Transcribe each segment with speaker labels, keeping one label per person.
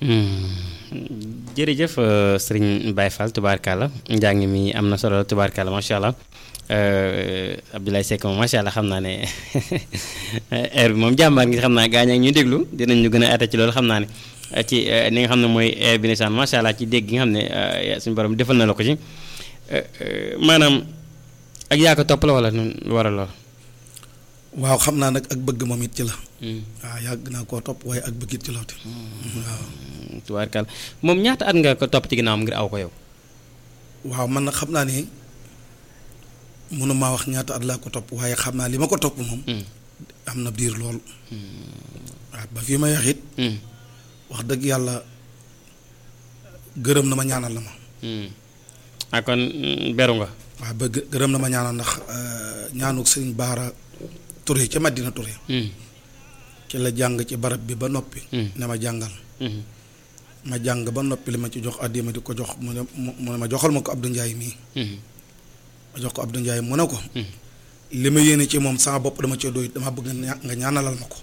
Speaker 1: jërëjëf sëriñ Baye Fall tubaarkàlla njàng mi am na solo tubaarkàlla macha allah Abdoulaye Seck moom macha allah xam naa ne air bi moom jàmbaar ngi xam naa gaañ ak ñuy déglu dinañ ñu gën a atta ci loolu xam naa ne ci ni nga xam ne mooy air bi nisaan macha allah ci dégg gi nga xam ne suñu borom defal na la ko ci maanaam ak yaa ko topp la wala nu waral lool.
Speaker 2: waaw xam naa nag ak bëgg moom it ci la. waaw yàgg naa koo topp waaye ak bëgg it ci la waaw.
Speaker 1: tubaarkàlla moom ñaata at nga ko topp ci ginnaawam ngir aw ko yow.
Speaker 2: waaw man nag xam naa ni mënumaa wax ñaata at laa ko topp waaye xam naa li ma ko topp moom. am na diir lool. waaw ba fii may wax it. wax dëgg yàlla gërëm na ma ñaanal la ma.
Speaker 1: kon beru nga.
Speaker 2: waaw ba gërëm na ma ñaanal ndax ñaanuk Sëriñ Baara Touré ca Madina Touré. ci la jàng ci barab bi ba noppi. ne ma jàngal. ma jàng ba noppi li ma ci jox addiya ma di ko jox mu ne ma joxal ma ko Abdou Ndiaye mii. ma jox ko Abdou Ndiaye mu ne ko. li ma yéene ci moom sama bopp dama cee doy dama bëgg nga ñaanalal ma ko.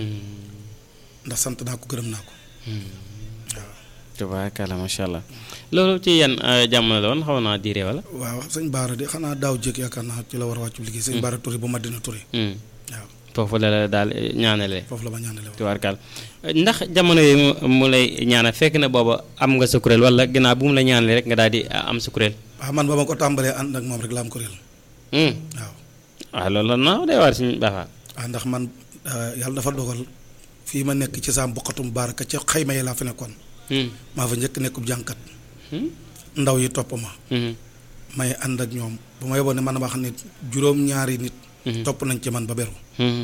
Speaker 2: ndax sant naa ko gërëm naa ko. waaw.
Speaker 1: tubaarkàlla macha allah loolu ci yan jamono la woon xaw naa diire wala.
Speaker 2: waaw sëñ Baara de xanaa daaw jékki yaakaar naa ci la war a wàccu liggéey sëñ Baara Touré bu Madina Touré. waaw.
Speaker 1: foofu la daal ñaanalee.
Speaker 2: foofu la ma ñaanalee waaw.
Speaker 1: tubaarkàlla ndax jamono yi mu lay ñaanal fekk na booba am nga sa kuréel wala ginnaaw bu mu la ñaanalee rek nga daal di am sa kuréel.
Speaker 2: waaw man ba ma ko tàmbalee ànd ak moom rek la am kuréel. waaw.
Speaker 1: waaw loolu la naa day war suñu baaxaat.
Speaker 2: waaw ndax man yàlla dafa dogal fii ma nekk ci saa mboqatum baaraka ca xayma yi laa fa nekkoon. maa fa njëkk nekkub jànkat. ndaw yi topp ma. may ànd ak ñoom bu ma yeboon ne man ma xam ne juróom-ñaari nit. topp nañ ci man ba beru.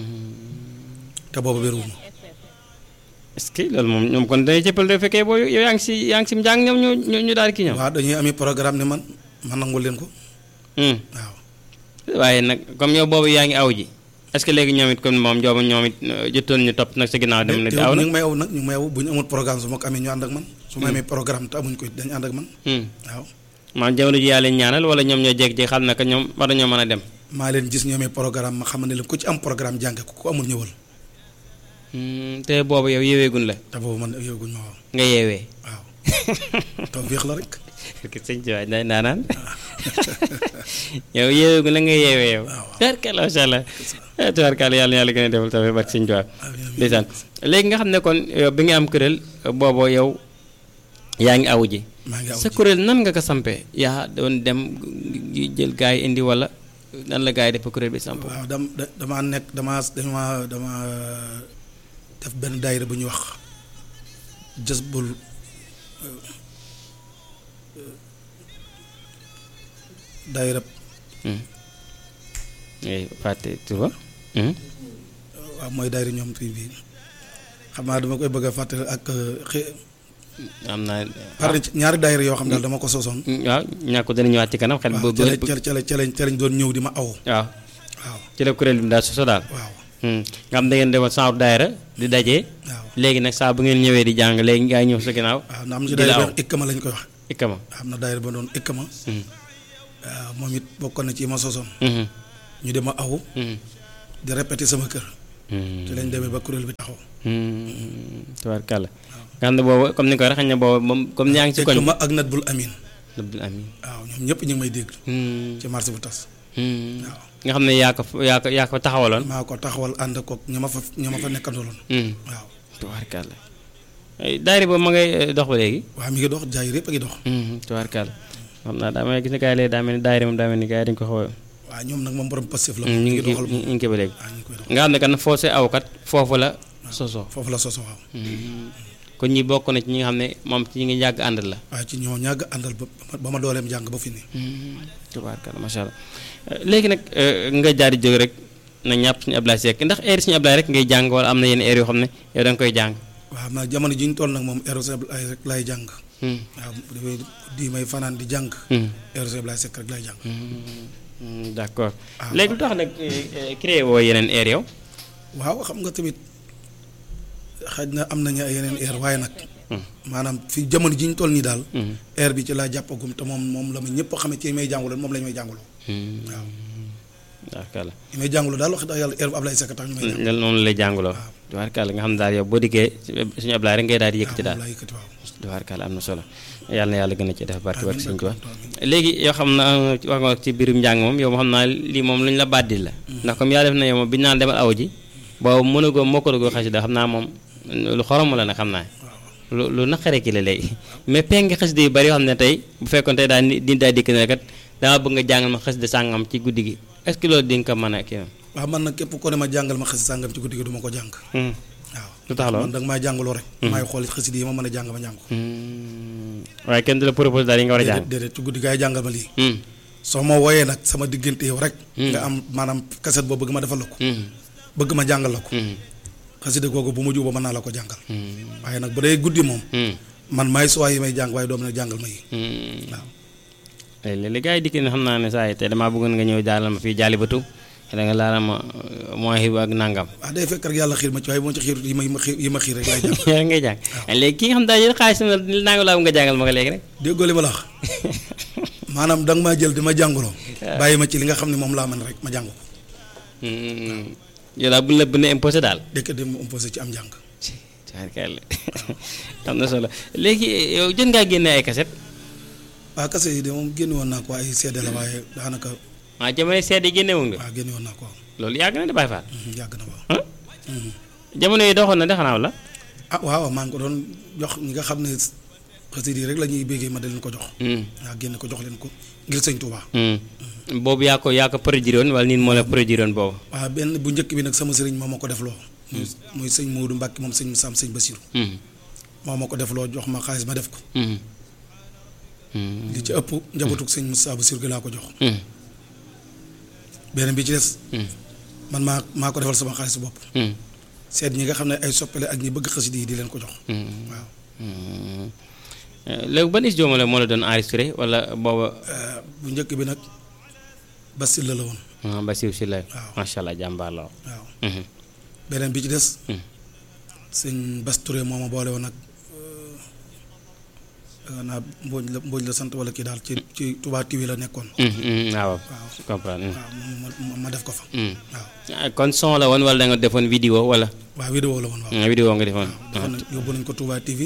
Speaker 2: te booba beruwuma.
Speaker 1: est-ce que loolu moom ñoom kon dañuy cëppal de fekkee boo yow yaa ngi si njàng ñoom ñu daal ki ñoom.
Speaker 2: waaw dañuy ami programme ne man nangul leen ko. waaw.
Speaker 1: waaye nag comme yow boobu yaa ngi aw ji est-ce que léegi ñoom it comme moom jooba ñoom it jotoon ñu topp nag sa ginnaaw dem na di aw nag
Speaker 2: ñu ngi may aw nag ñu ngi may aw bu ñu amul programme su ma ko amee ñu ànd ak man. su ma amee programme te amuñ ko it dañu ànd ak man. waaw.
Speaker 1: maanaam jamono ji yaa leen ñaanal wala ñoom ñoo jékki-jékki xam na que ñoom war nañoo mën a dem.
Speaker 2: maa leen gis ñoomee programme ma xam ne leen ku ci am programme jànge ko ku amul ñëwal.
Speaker 1: te boobu yow yeeweegun la.
Speaker 2: te boobu man yeeweeguñ ma waaw.
Speaker 1: nga yeewee.
Speaker 2: waaw. tawfeex la rek.
Speaker 1: sëñ ci waay day naanaan yow yeeweegun la nga yeewee yow.
Speaker 2: waaw
Speaker 1: tubaarkàlla macha allah tubaarkàlla yàlla na yàlla gën a defal tamit barke sëñ ci waay. ndeysaan léegi nga xam ne kon bi nga am kuréel booboo yow yaa ngi awu ji.
Speaker 2: maa ngi awu ji
Speaker 1: sa kuréel nan nga ko sampee yaa doon dem jël gaa yi indi wala nan la gaa yi def kuréel bi samp.
Speaker 2: waaw damaa nekk dama def benn daayira bu ñuy wax Jazbul daayira.
Speaker 1: fàtte tuba.
Speaker 2: waaw mooy daayira ñoom fii bii xam naa dama koy bëgg a fàttali ak
Speaker 1: am naa.
Speaker 2: par ñaari daayira yoo xam ne daal dama ko sosoon.
Speaker 1: waaw ñàkk dana ñëwaat ci kanam xel.
Speaker 2: waaw ca lañ doon ñëw di ma aw.
Speaker 1: waaw.
Speaker 2: waaw
Speaker 1: ci la kuréel bi daal soso daal.
Speaker 2: waaw.
Speaker 1: nga xam da ngeen demoon saa daayira di daje.
Speaker 2: waaw
Speaker 1: léegi nag saa bu ngeen ñëwee di jàng léegi nga ñëw sa ginnaaw.
Speaker 2: waaw na am ci daayira ikkama lañ koy wax.
Speaker 1: ikkama
Speaker 2: am na daayira ba doon ikkama. waaw moom it bokkoon na ci ma sosoon. ñu dem a aw. di répété sama kër. ci lañ demee ba kuréel bi taxaw.
Speaker 1: tubaarkàlla. nga xam ne boobu comme ni nga ko waxee xëy na boobu moom comme yaa ngi ci koñ.
Speaker 2: ikkama ak Nadbul Amin.
Speaker 1: Nadbul Amin.
Speaker 2: waaw ñoom ñëpp ñu ngi may dégg. ci marché bu tas. waaw.
Speaker 1: nga xam ne yaa ko taxawaloon.
Speaker 2: maa ko taxawal ànd koog ña ma fa nekkandoloon. waaw.
Speaker 1: tubaarkàlla. daayira boobu ma ngay dox ba léegi.
Speaker 2: waaw mi ngi dox jaay yëpp a ngi dox.
Speaker 1: tubaarkàlla. xam naa daa may gis ne gars yi léegi daa mel ni daayira moom daa mel ni gars yi dañu ko xaw a.
Speaker 2: waaw ñoom nag moom borom passif la.
Speaker 1: ñu ngi koy ba léegi.
Speaker 2: waaw ñu ngi koy dox.
Speaker 1: nga xam ne kan foo see awkat foofu la soso.
Speaker 2: foofu la soso waaw.
Speaker 1: kon ñi bokk na ci ñi nga xam ne moom ci ñi ngi yàgg àndal la.
Speaker 2: waaw ci ñoo ñàgg àndal ba ma dooleem jàng ba fi nii.
Speaker 1: tubaarkàlla macha allah léegi nag nga jaar di jóg rek na ñàpp suñu Ablaye Seck ndax air suñu Ablaye rek ngay jàng wala am na yenn air yoo xam ne yow da nga koy jàng.
Speaker 2: waaw xam naa jamono ji ñu toll nag moom air suñu Ablaye rek lay jàng. waaw dafay di may fanaan di jàng. air suñu Ablaye Seck rek lay jàng.
Speaker 1: d'accord léegi lu tax nag créé woo yeneen air yow.
Speaker 2: waaw xam nga tamit xaj na am nañu ay yeneen air waaye nag. maanaam fi jamono ji ñu toll nii daal. air bi ci laa jàppagum te moom la ma ñëpp xamee ci may jànguloon moom la ñu may jànguloo. waaw.
Speaker 1: tubaarkàlla.
Speaker 2: li may jàngaloo daal wax dëgg yàlla heure bu Ablaye Seck tax ñu may jàng.
Speaker 1: noonu lay jàngaloo.
Speaker 2: waaw
Speaker 1: tubaarkàlla nga xam ne daal yow boo dikkee suñu Ablaye rek ngay daal di yëkkati daal.
Speaker 2: waaw yëkkati waaw.
Speaker 1: tubaarkàlla am na solo yàlla na yàlla gën a ci def barke barke Sëñ Tuubaa.
Speaker 2: amiin.
Speaker 1: léegi yoo xam na wax nga ci biirum njàng moom yow xam naa lii moom lu ñu la bàddil la. ndax comme yàlla def na yow moom bi ñu naan demal aw ji boobu mënagoo mokkalagoo xasida xam naa moom lu xorom la nag xam naa lu naqaree ki la léegi mais pengi xasida yu bari yoo xam ne tey bu fekkoon tey daal di daa dikk ne kat dama bëgg nga jàngal ma xasida sàngam ci guddi gi est-ce que loolu di nga ko mën a kii
Speaker 2: waaw man nag képp ko ne ma jàngal ma xasida sàngam ci guddi gi du ma ko jàng. waaw
Speaker 1: lu tax loolu
Speaker 2: man danga maa jàngaloo rek. maay xool xasida yi ma mën a jàng ma jàng ko.
Speaker 1: waaye kenn du la proposé daal yi nga war a jàng.
Speaker 2: déedéet ci guddi gaay jàngal ma lii. soo ma wooyee nag sama diggante yow rek. nga am maanaam kaset boobu bëgg ma defal la ko. bëgg ma jàngal la ko. xasida googu bu ma juboo mën naa la ko jàngal. waaye nag bu dee guddi moom. man maay suwaay yi may jàng waaye doom na jàngal ma yi. waaw.
Speaker 1: léeg-léeg gars yi dikk na xam naa ne saa yi te damaa bëggoon nga ñëw jàllal ma fii jaali batu da nga laal ma mooy ak nangam.
Speaker 2: waaw day fekk rek yàlla xiir ma ci waaye bu ma ci xiir yi ma xiir rek laay jàng.
Speaker 1: ngay jàng léegi ki nga xam daal jël xaalis na nanga laa nga jàngal ma ko léegi rek.
Speaker 2: déggoo li ma la wax maanaam danga maa jël di ma jàngaloo. bàyyi ma ci li nga xam ne moom laa mën rek ma jàng ko.
Speaker 1: yow daal bu la bëgg a imposé daal.
Speaker 2: dëkk dem mu imposé ci am njàng.
Speaker 1: am na solo léegi yow jot ngaa génne ay kaset.
Speaker 2: waaw kaset yi de moom génne woon naa ko ay CD la waaye daanaka.
Speaker 1: jamono CD génne woon nga.
Speaker 2: waaw génne woon naa ko.
Speaker 1: loolu yàgg na di Baye Fall.
Speaker 2: yàgg na waaw.
Speaker 1: jamono yi doxoon na de xanaa wala.
Speaker 2: waaw maa ngi ko doon jox ñi nga xam ne xasida yi rek la ñuy béggee ma da leen ko jox. waaw génne ko jox leen ko ngir sëñ Touba.
Speaker 1: boobu yaa ko produire woon wala nit moo la produire woon boobu.
Speaker 2: waaw benn bu njëkk bi nag sama sëriñ moo ma ko defloo. muy sëñ Modou Mbacke moom sëñ Moussa sëñ Bassirou. moo ma ko defloo jox ma xaalis ma def ko. li ci ëpp njabootug sëñ Moussa Bassirou gi laa ko jox. beneen bi ci des. man maa ko defal sama xaalis bopp. seet ñi nga xam ne ay soppale ak ñi bëgg xasida yi di leen ko jox. waaw.
Speaker 1: léegi ban studio moo la doon enregistré wala booba.
Speaker 2: bu njëkk bi nag Bassil la woon.
Speaker 1: Bassirou si la.
Speaker 2: waaw
Speaker 1: macha allah jàmbaar la
Speaker 2: waaw. beneen bi ci des. sëñ Bass Touré moo ma boole woon nag naa Mbodj la sant wala kii daal ci Touba TV la nekkoon.
Speaker 1: waaw comprendre.
Speaker 2: waaw ma def ko fa. waaw.
Speaker 1: kon son la woon wala da nga defoon vidéo wala.
Speaker 2: waaw vidéo la woon waaw.
Speaker 1: vidéo nga defoon.
Speaker 2: waaw yóbbu nañ ko Touba TV.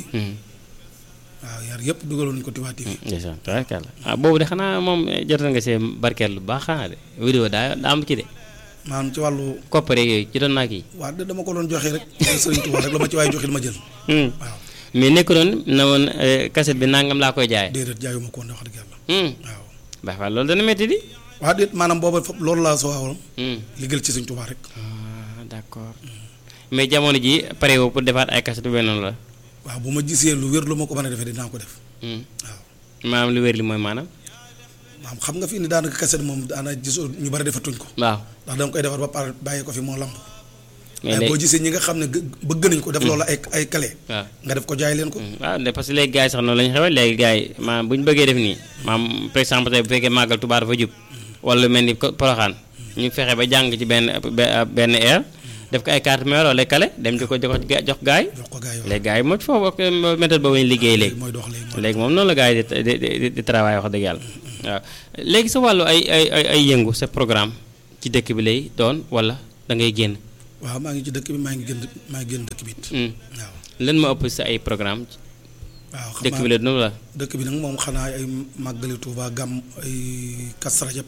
Speaker 2: waaw yar yëpp dugaloon nañ ko Touba TV.
Speaker 1: ndeysaan tabarkalla boobu de xanaa moom jotoon nga see barkeel lu baax xanaa de vidéo daa am ci de.
Speaker 2: maanaam ci wàllu.
Speaker 1: koppare yooyu ci doon naa kii.
Speaker 2: waaw de dama ko doon joxe rek. Sëriñ Touba rek la ma ci waaye joxil ma jël. waaw.
Speaker 1: mais nekk noonu na woon cassette bi nangam laa koy jaayee.
Speaker 2: déedéet jaayuma ko woon wax dëgg yàlla. waaw.
Speaker 1: baax na loolu dana métti di.
Speaker 2: waaw déet maanaam booba foofu loolu laa soo waroon. liggéeyal ci Sëriñ Touba rek.
Speaker 1: d'accord mais jamono ji pare woo pour defaat ay cassette bu noonu la.
Speaker 2: waaw bu ma gisee lu wér lu ma ko mën a defee dinaa ko def. waaw.
Speaker 1: maanaam lu wér li mooy maanaam.
Speaker 2: maanaam xam nga fii ni daanaka cassette moom daana gisoo ñu bari defatuñ ko.
Speaker 1: waaw
Speaker 2: ndax danga koy defar ba pare bàyyi ko fi moo lamb.
Speaker 1: mais
Speaker 2: boo gisee ñi nga xam ne bëgg nañ ko def loolu ay clé.
Speaker 1: waaw
Speaker 2: nga def ko jaay leen ko.
Speaker 1: waaw parce que léegi gars yi sax noonu la ñu xewal léegi gars yi maanaam bu ñu bëggee def nii maanaam par exemple tey bu fekkee màggal Tuubaa dafa jub wala lu mel ni Poroxaan ñu fexe ba jàng ci benn air def ko ay carte mémoire wala clé dem di ko jox gars yi.
Speaker 2: jox ko gars yi
Speaker 1: léegi gars yi moo foofu méthode boobu ñu liggéey léegi.
Speaker 2: mooy dox
Speaker 1: léegi moom noonu la gars yi di travail wax dëgg yàlla. waaw léegi sa wàllu ay yëngu sa programme ci dëkk bi lay doon wala da ngay génn.
Speaker 2: waaw maa ngi ci dëkk bi maa ngi génn dëkk bi it. waaw
Speaker 1: lan ma ëpp sa ay programme
Speaker 2: waaw xam
Speaker 1: dëkk bi la doon la.
Speaker 2: dëkk bi nag moom xanaa ay màggali Tuuba gàmm ay Kazu Rajab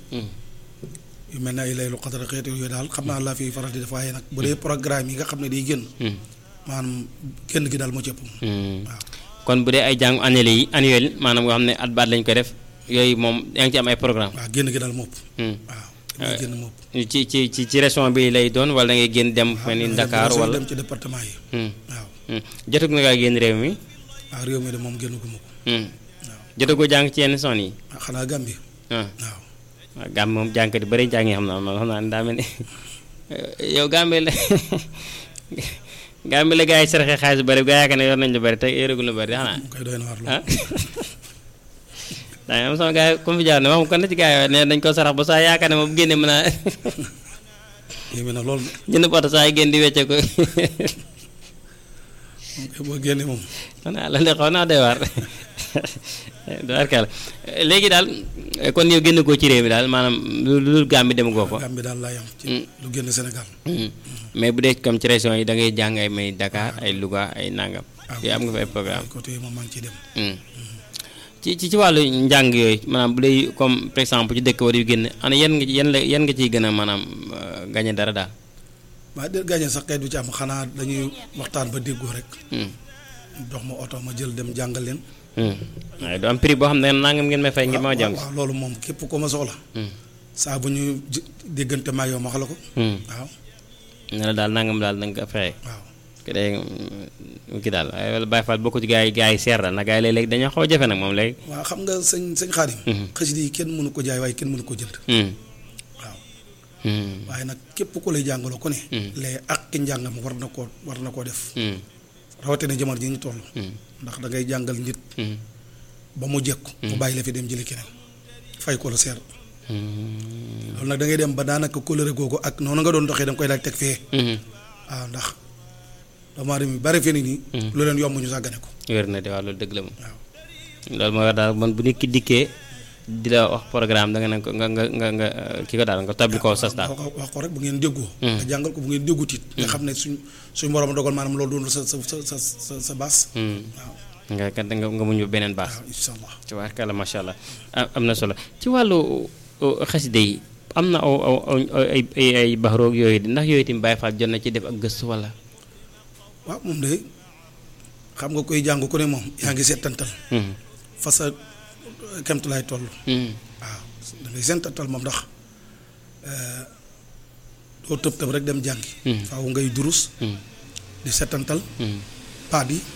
Speaker 2: yu mel ne ay laylu xadara xeetu yooyu daal xam naa laa fi faral di def waaye nag bu dee programme yi nga xam ne day génn. maanaam génn gi daal moo ci ëpp. waaw
Speaker 1: kon bu dee ay jàngu annuel maanaam nga xam ne at baat lañ koy def yooyu moom yaa ngi ci am ay programme.
Speaker 2: waaw génn gi daal moo ëpp. waaw génn moo ëpp.
Speaker 1: ci région bi lay doon wala da ngay génn dem. fenn ni Dakar wala
Speaker 2: dem ci département yi. waaw.
Speaker 1: jotug na ngaa génn réew mi.
Speaker 2: waaw réew mi de moom génn gu ma ko.
Speaker 1: waaw jotagoo jàng ci yenn son yi.
Speaker 2: xanaa Gambie.
Speaker 1: waaw
Speaker 2: waaw
Speaker 1: Gambie moom jàngkat yu bëri jàng yi xam naa ne daa mel ni yow Gambie la Gambie la gars yi saraxee xaalis bu bëri gaa yaakaar ne yor nañ lu bëri te yoragul lu bëri xanaa.
Speaker 2: koy doy na waar lool.
Speaker 1: daa am sama gars yi comme fi jaar ne wax kon na ci gars yi ne dañ ko sarax ba saa yaakaar ne moom bu génnee mën a.
Speaker 2: yéeme na lool.
Speaker 1: jënd poto saa yi génn di wecce ko.
Speaker 2: boo génnee moom.
Speaker 1: xanaa la de xaw naa doy waar tubaarkàlla léegi daal kon yow génn koo ci réew mi daal maanaam lu Gàmbi dem goo fa.
Speaker 2: Gàmbi daal laa yam ci lu génn Sénégal.
Speaker 1: mais bu dee comme ci région yi da ngay jàng ay may Dakar ay Louga ay nangam. yooyu am nga fa ay programme
Speaker 2: côté yi moom maa ngi ciy dem.
Speaker 1: ci wàllu njàng yooyu maanaam bu dee comme par exemple ci dëkk war yu génn ana yan nga ciy gën a maanaam gañe dara daal.
Speaker 2: waaye de gañe sax kay du ci am xanaa dañuy waxtaan ba déggoo rek. dox ma oto ma jël dem jàngal leen.
Speaker 1: waaye du am prix boo xam ne nangam ngeen may fay ngir ma jàng.
Speaker 2: waaw loolu moom képp ko ma soxla. saa bu ñu déggante maa yow ma xala ko. waaw.
Speaker 1: ne la daal nangam daal na nga ko fay.
Speaker 2: waaw.
Speaker 1: kii daal waaye wala Baye Fall bokku ci gaa yi seer daal na gaa yi léeg-léeg dañoo xaw a jafe nag moom léegi.
Speaker 2: waaw xam nga sëñ Xaadim. xasida yi kenn mënu ko jaay waaye kenn mënu ko jënd. waaw. waaye nag képp ku lay jàngaloo ko ne. léegi ak ki njàngam war na koo def. rawatina jamono ji ñu toll. ndax da ngay jàngal nit. ba mu jekku mu bàyyi la fi dem jëli keneen fay ko la seer. loolu nag da ngay dem ba daanaka kóllëre googu ak noonu nga doon doxee da nga koy daal teg fee. waaw ndax doomu aadama yi bari fenn nii. lu leen yomb ñu sàggane ko.
Speaker 1: wér na de waaw loolu dëgg la moom. waaw loolu mooy war daal man bu nit ki dikkee di la wax programme da nga ne ko nga kii ko daal nga tabbi ko sas daal.
Speaker 2: wax ko rek bu ngeen déggoo. nga jàngal ko bu ngeen déggut it. nga xam ne suñ borom dogal maanaam loolu doon sa baas. waaw.
Speaker 1: nga muñ beneen baas.
Speaker 2: waaw incha allah.
Speaker 1: ci waarkalla macha allah am na solo ci wàllu xasida yi am na ay baxroog yooyu ndax yooyu tamit Baye Fall jot na ci def ak gëstu wala.
Speaker 2: waaw moom de xam nga koy jàng ku ne moom yaa ngi seetantal. fa sa kemtulaay toll. waaw da ngay seetantal moom ndax doo tëb rek dem jàngi. faaw ngay durus. di seetantal. paat yi.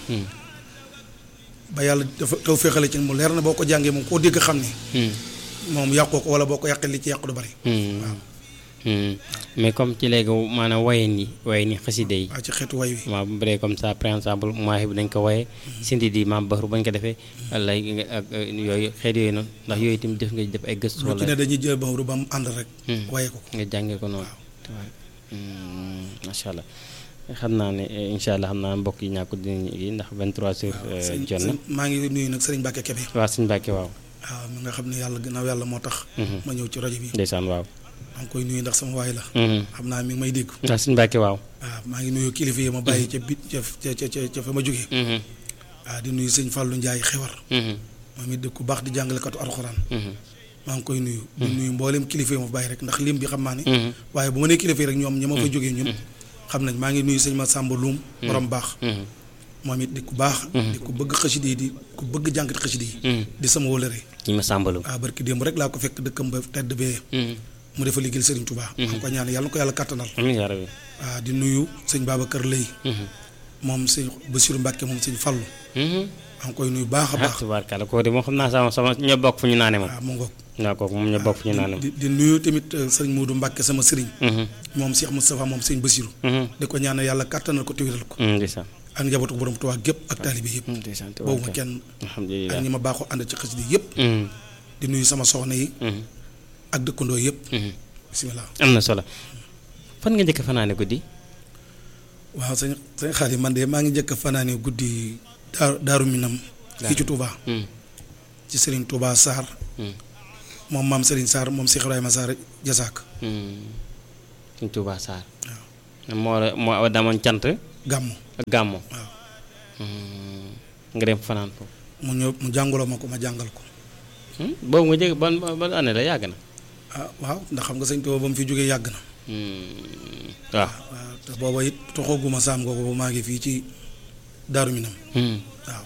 Speaker 2: ba yàlla dafa taw féexale ci mu leer na boo ko jàngee moom koo dégg xam ne. moom yàqoo ko wala boo ko yàqee li ci yàqu du bari. waaw.
Speaker 1: mais comme ci léegi maanaam wayen yi xaside yi.
Speaker 2: waaw ci xeetu way wi.
Speaker 1: waaw bu bëree comme ça par exemple mooy bi dañ ko waye sindi di maam baxru bañ ko defee wala ak yooyu xeet yooyu noonu ndax yooyu tamit def nga def ay gëstu. wala
Speaker 2: lu ci ne dañuy jël baxru ba mu ànd rek. waye ko
Speaker 1: nga jàngee ko noonu. macha allah xam naa ne incha allah xam naa mbokk yi ñàkk dinañu yi ndax 23h. jot na
Speaker 2: maa ngi nuyu nag Serigne Mbacke Kébé.
Speaker 1: waaw Serigne Mbacke waaw.
Speaker 2: waaw mi nga xam ne yàlla gannaaw yàlla moo tax. ma ñëw ci rajo bi.
Speaker 1: ndeysaan waaw.
Speaker 2: maa ngi koy nuyu ndax sama waay la. xam naa mi ngi may dégg.
Speaker 1: waaw Serigne Mbacke waaw.
Speaker 2: waaw maa ngi nuyu kilifa yi ma bàyyi ca bit ca fa ma jógee. waaw di nuyu sëñ Fallou Ndiaye xewar. moom it dëkk ku baax di jàngalekatu alxuraan. maa ngi koy nuyu. di nuyu mboolem kilifa yi ma bàyyi rek ndax lim bi xam naa ne. waaye bu ma nee kilifa yi rek ñoom ña ma fa jógee ñun. xam nañ maa ngi nuyu sëñ Massamba Loum. borom baax. moom it di ku baax. di ku bëgg xasida yi di ku bëgg jàngat xasida yi. di sama wóolare.
Speaker 1: ñi ma sàmbalu.
Speaker 2: waaw barki démb rek laa ko fekk dëkkam ba tedd bee. mu defa liggéeyal Serigne Touba. maa ngi ko ñaan yàlla na ko yàlla kattanal.
Speaker 1: amiin yaa rabbi.
Speaker 2: waaw di nuyu sëñ Babacar Lay. moom sëñ Bassirou Mbacke moom sëñ Fallou. maa ngi koy nuyu baax a baax.
Speaker 1: tubaarkalla kooku de moom xam naa sama ñoo bokk fu ñu naane moom.
Speaker 2: waaw mu ngoog.
Speaker 1: waaw kooku moom ñoo bokk fu ñu naane moom.
Speaker 2: di nuyu tamit sëñ Modou Mbacke sama sëriñ. moom Cheikh Moustapha moom sëñ Bassirou. di ko ñaan yàlla kattanal ko téwéral ko.
Speaker 1: ndeysaan.
Speaker 2: ak njabootu borom Tuubaa gépp ak taalibe yëpp.
Speaker 1: ndeysaan
Speaker 2: boobu ma kenn.
Speaker 1: alhamdulilah
Speaker 2: ak ñi ma baaxoo ànd ci xasida yëpp. di nuyu sama soxna yi. ak dëkkandoo yëpp. bisimilah.
Speaker 1: am na solo fan nga njëkk fanaane guddi.
Speaker 2: waaw sëñ Xaadim man de maa ngi njëkk fanaane guddi Daaru Minam. fii ci Touba. ci Serigne Touba Sarr. moom maam Serigne Sarr moom Cheikh Ibrahima Sarr Jasaak.
Speaker 1: Serigne Touba Sarr. waaw moo damoon cant.
Speaker 2: gàmmu
Speaker 1: ak gàmmu.
Speaker 2: waaw.
Speaker 1: nga dem fanaan foofu.
Speaker 2: mu ñëw mu jàngaloo ma ko ma jàngal ko.
Speaker 1: boobu nga jëg ban année la yàgg na.
Speaker 2: ah waaw ndax xam nga sëñ Touba ba mu fi jógee yàgg na.
Speaker 1: waaw.
Speaker 2: waaw te booba it toxooguma saam googu ba maa ngi fii ci Daaru Minam. waaw.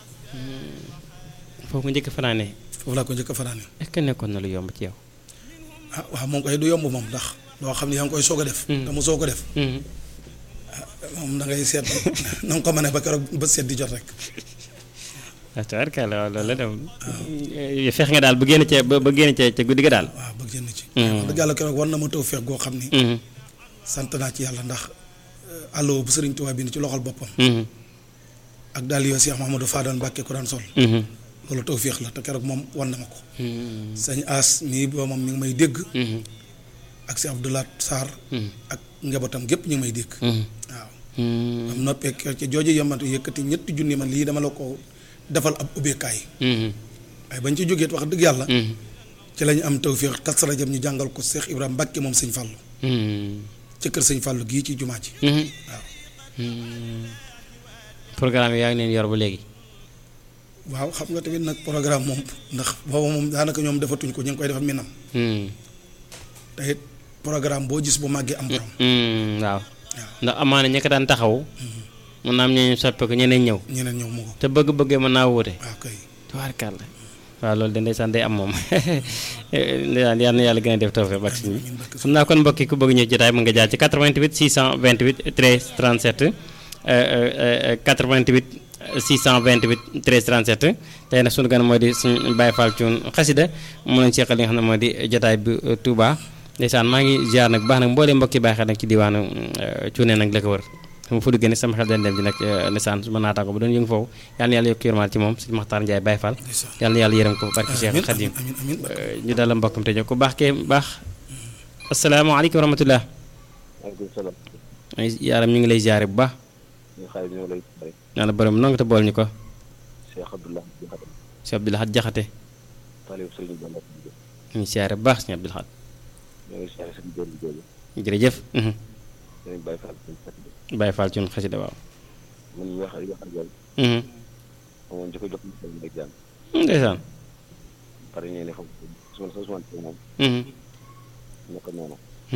Speaker 1: foofu nga njëkk fanaane.
Speaker 2: foofu laa ko njëkk fanaane.
Speaker 1: est-ce que nekkoon na lu yomb ci yow.
Speaker 2: ah waaw moom koy du yomb moom ndax loo xam ne yaa ngi koy soog a def. te mu soog a def. moom da ngay seet na nga ko mën a ba keroog ba seet di jot rek.
Speaker 1: waaw tubaarkalla waaw loolu la dem. fex nga daal ba génn ca guddi ga daal.
Speaker 2: waaw ba génn ci. wax dëgg yàlla keroog war na ma taw feex goo xam ni. sant naa ci yàlla ndax allo bu Sëriñ Tuubaa bind ci loxol boppam. ak daal yoo Cheikh Mouhamadou Fadal Mbacke ko daan sol. loolu taw feex la te keroog moom wan na ma ko. sëñ As mii ba moom mi ngi may dégg. ak si Abdoulaye Sarr. ak njabootam gépp ñu ngi may dégg. waaw. am noppee ci jooju yamante yëkkati ñetti junni man lii dama la ko defal ab ubbeekaay. waaye bañ ci jógee wax dëgg yàlla. ci lañu am tawféex Kazu Rajab ñu jàngal ko Cheikh Ibrahima Mbacke moom sëñ Fallou. ci kër sëñ Fallou gii ci jumaa ji. waaw.
Speaker 1: programme yi yaa ngi leen yor ba léegi.
Speaker 2: waaw xam nga tamit nag programme moom ndax booba moom daanaka ñoom defatuñ ko ñu ngi koy defal minam. te it programme boo gis bu màggee am borom.
Speaker 1: waaw. ndax amaana ña ko daan taxaw. mën naa am ñooñu soppe ko ñeneen ñëw.
Speaker 2: ñeneen ñëw mu ko.
Speaker 1: te bëgg-bëggee mën naa wuute.
Speaker 2: waaw kay.
Speaker 1: tubaarkàlla. waaw loolu de ndeysaan day am moom ndeysaan yal na yàlla gën a def tawfeex bak si xam naa kon mbokk yi ku bëgg ñëw jotaay mën nga jaar ci 88 628 13 37 88 628 13 37 tey nag sunu gan moo di suñu Baye Fall Thioune xasida mu lañ seqal li nga xam ne moo di jotaay bi Touba ndeysaan maa ngi ziar nag baax nag mboolee mbokki bàyyi xel nag ci diwaanu Thioune nag la ko wër sama fu duggee sama xel dañ dem di nag ndeysaan su ma naataango bu doon yëngu foofu yal na yàlla yokk yërmaal ci moom sëñ Maxtaar Ndiaye Baye Fall yal na yàlla yërëm ko barki Cheikh Khadim ñu dal la mbokkam te jox ku baax kee baax asalaamaaleykum wa rahmatulah.
Speaker 3: waaleykum salaam.
Speaker 1: yaaram ñu ngi lay ziare bu baax. yàlla borom noo nga te bool ñu ko.
Speaker 3: Cheikh Abdoulaye Diakhaté.
Speaker 1: Cheikh Abdoulaye Diakhaté.
Speaker 3: Taalib Sëriñ Bamba.
Speaker 1: ñu ngi ziare bu baax sëñ Abdoulaye.
Speaker 3: ñoo ngi ziare sëriñ Góor Jóob.
Speaker 1: jërëjëf.
Speaker 3: sëriñ Baye Fall
Speaker 1: Baye Fall Thioune xasida waaw.
Speaker 3: man ñu wax ak yow. moom njëkk a jox ñu rek jàng.
Speaker 1: ndeysaan.
Speaker 3: pare ñu ne foofu moom. naka noonu.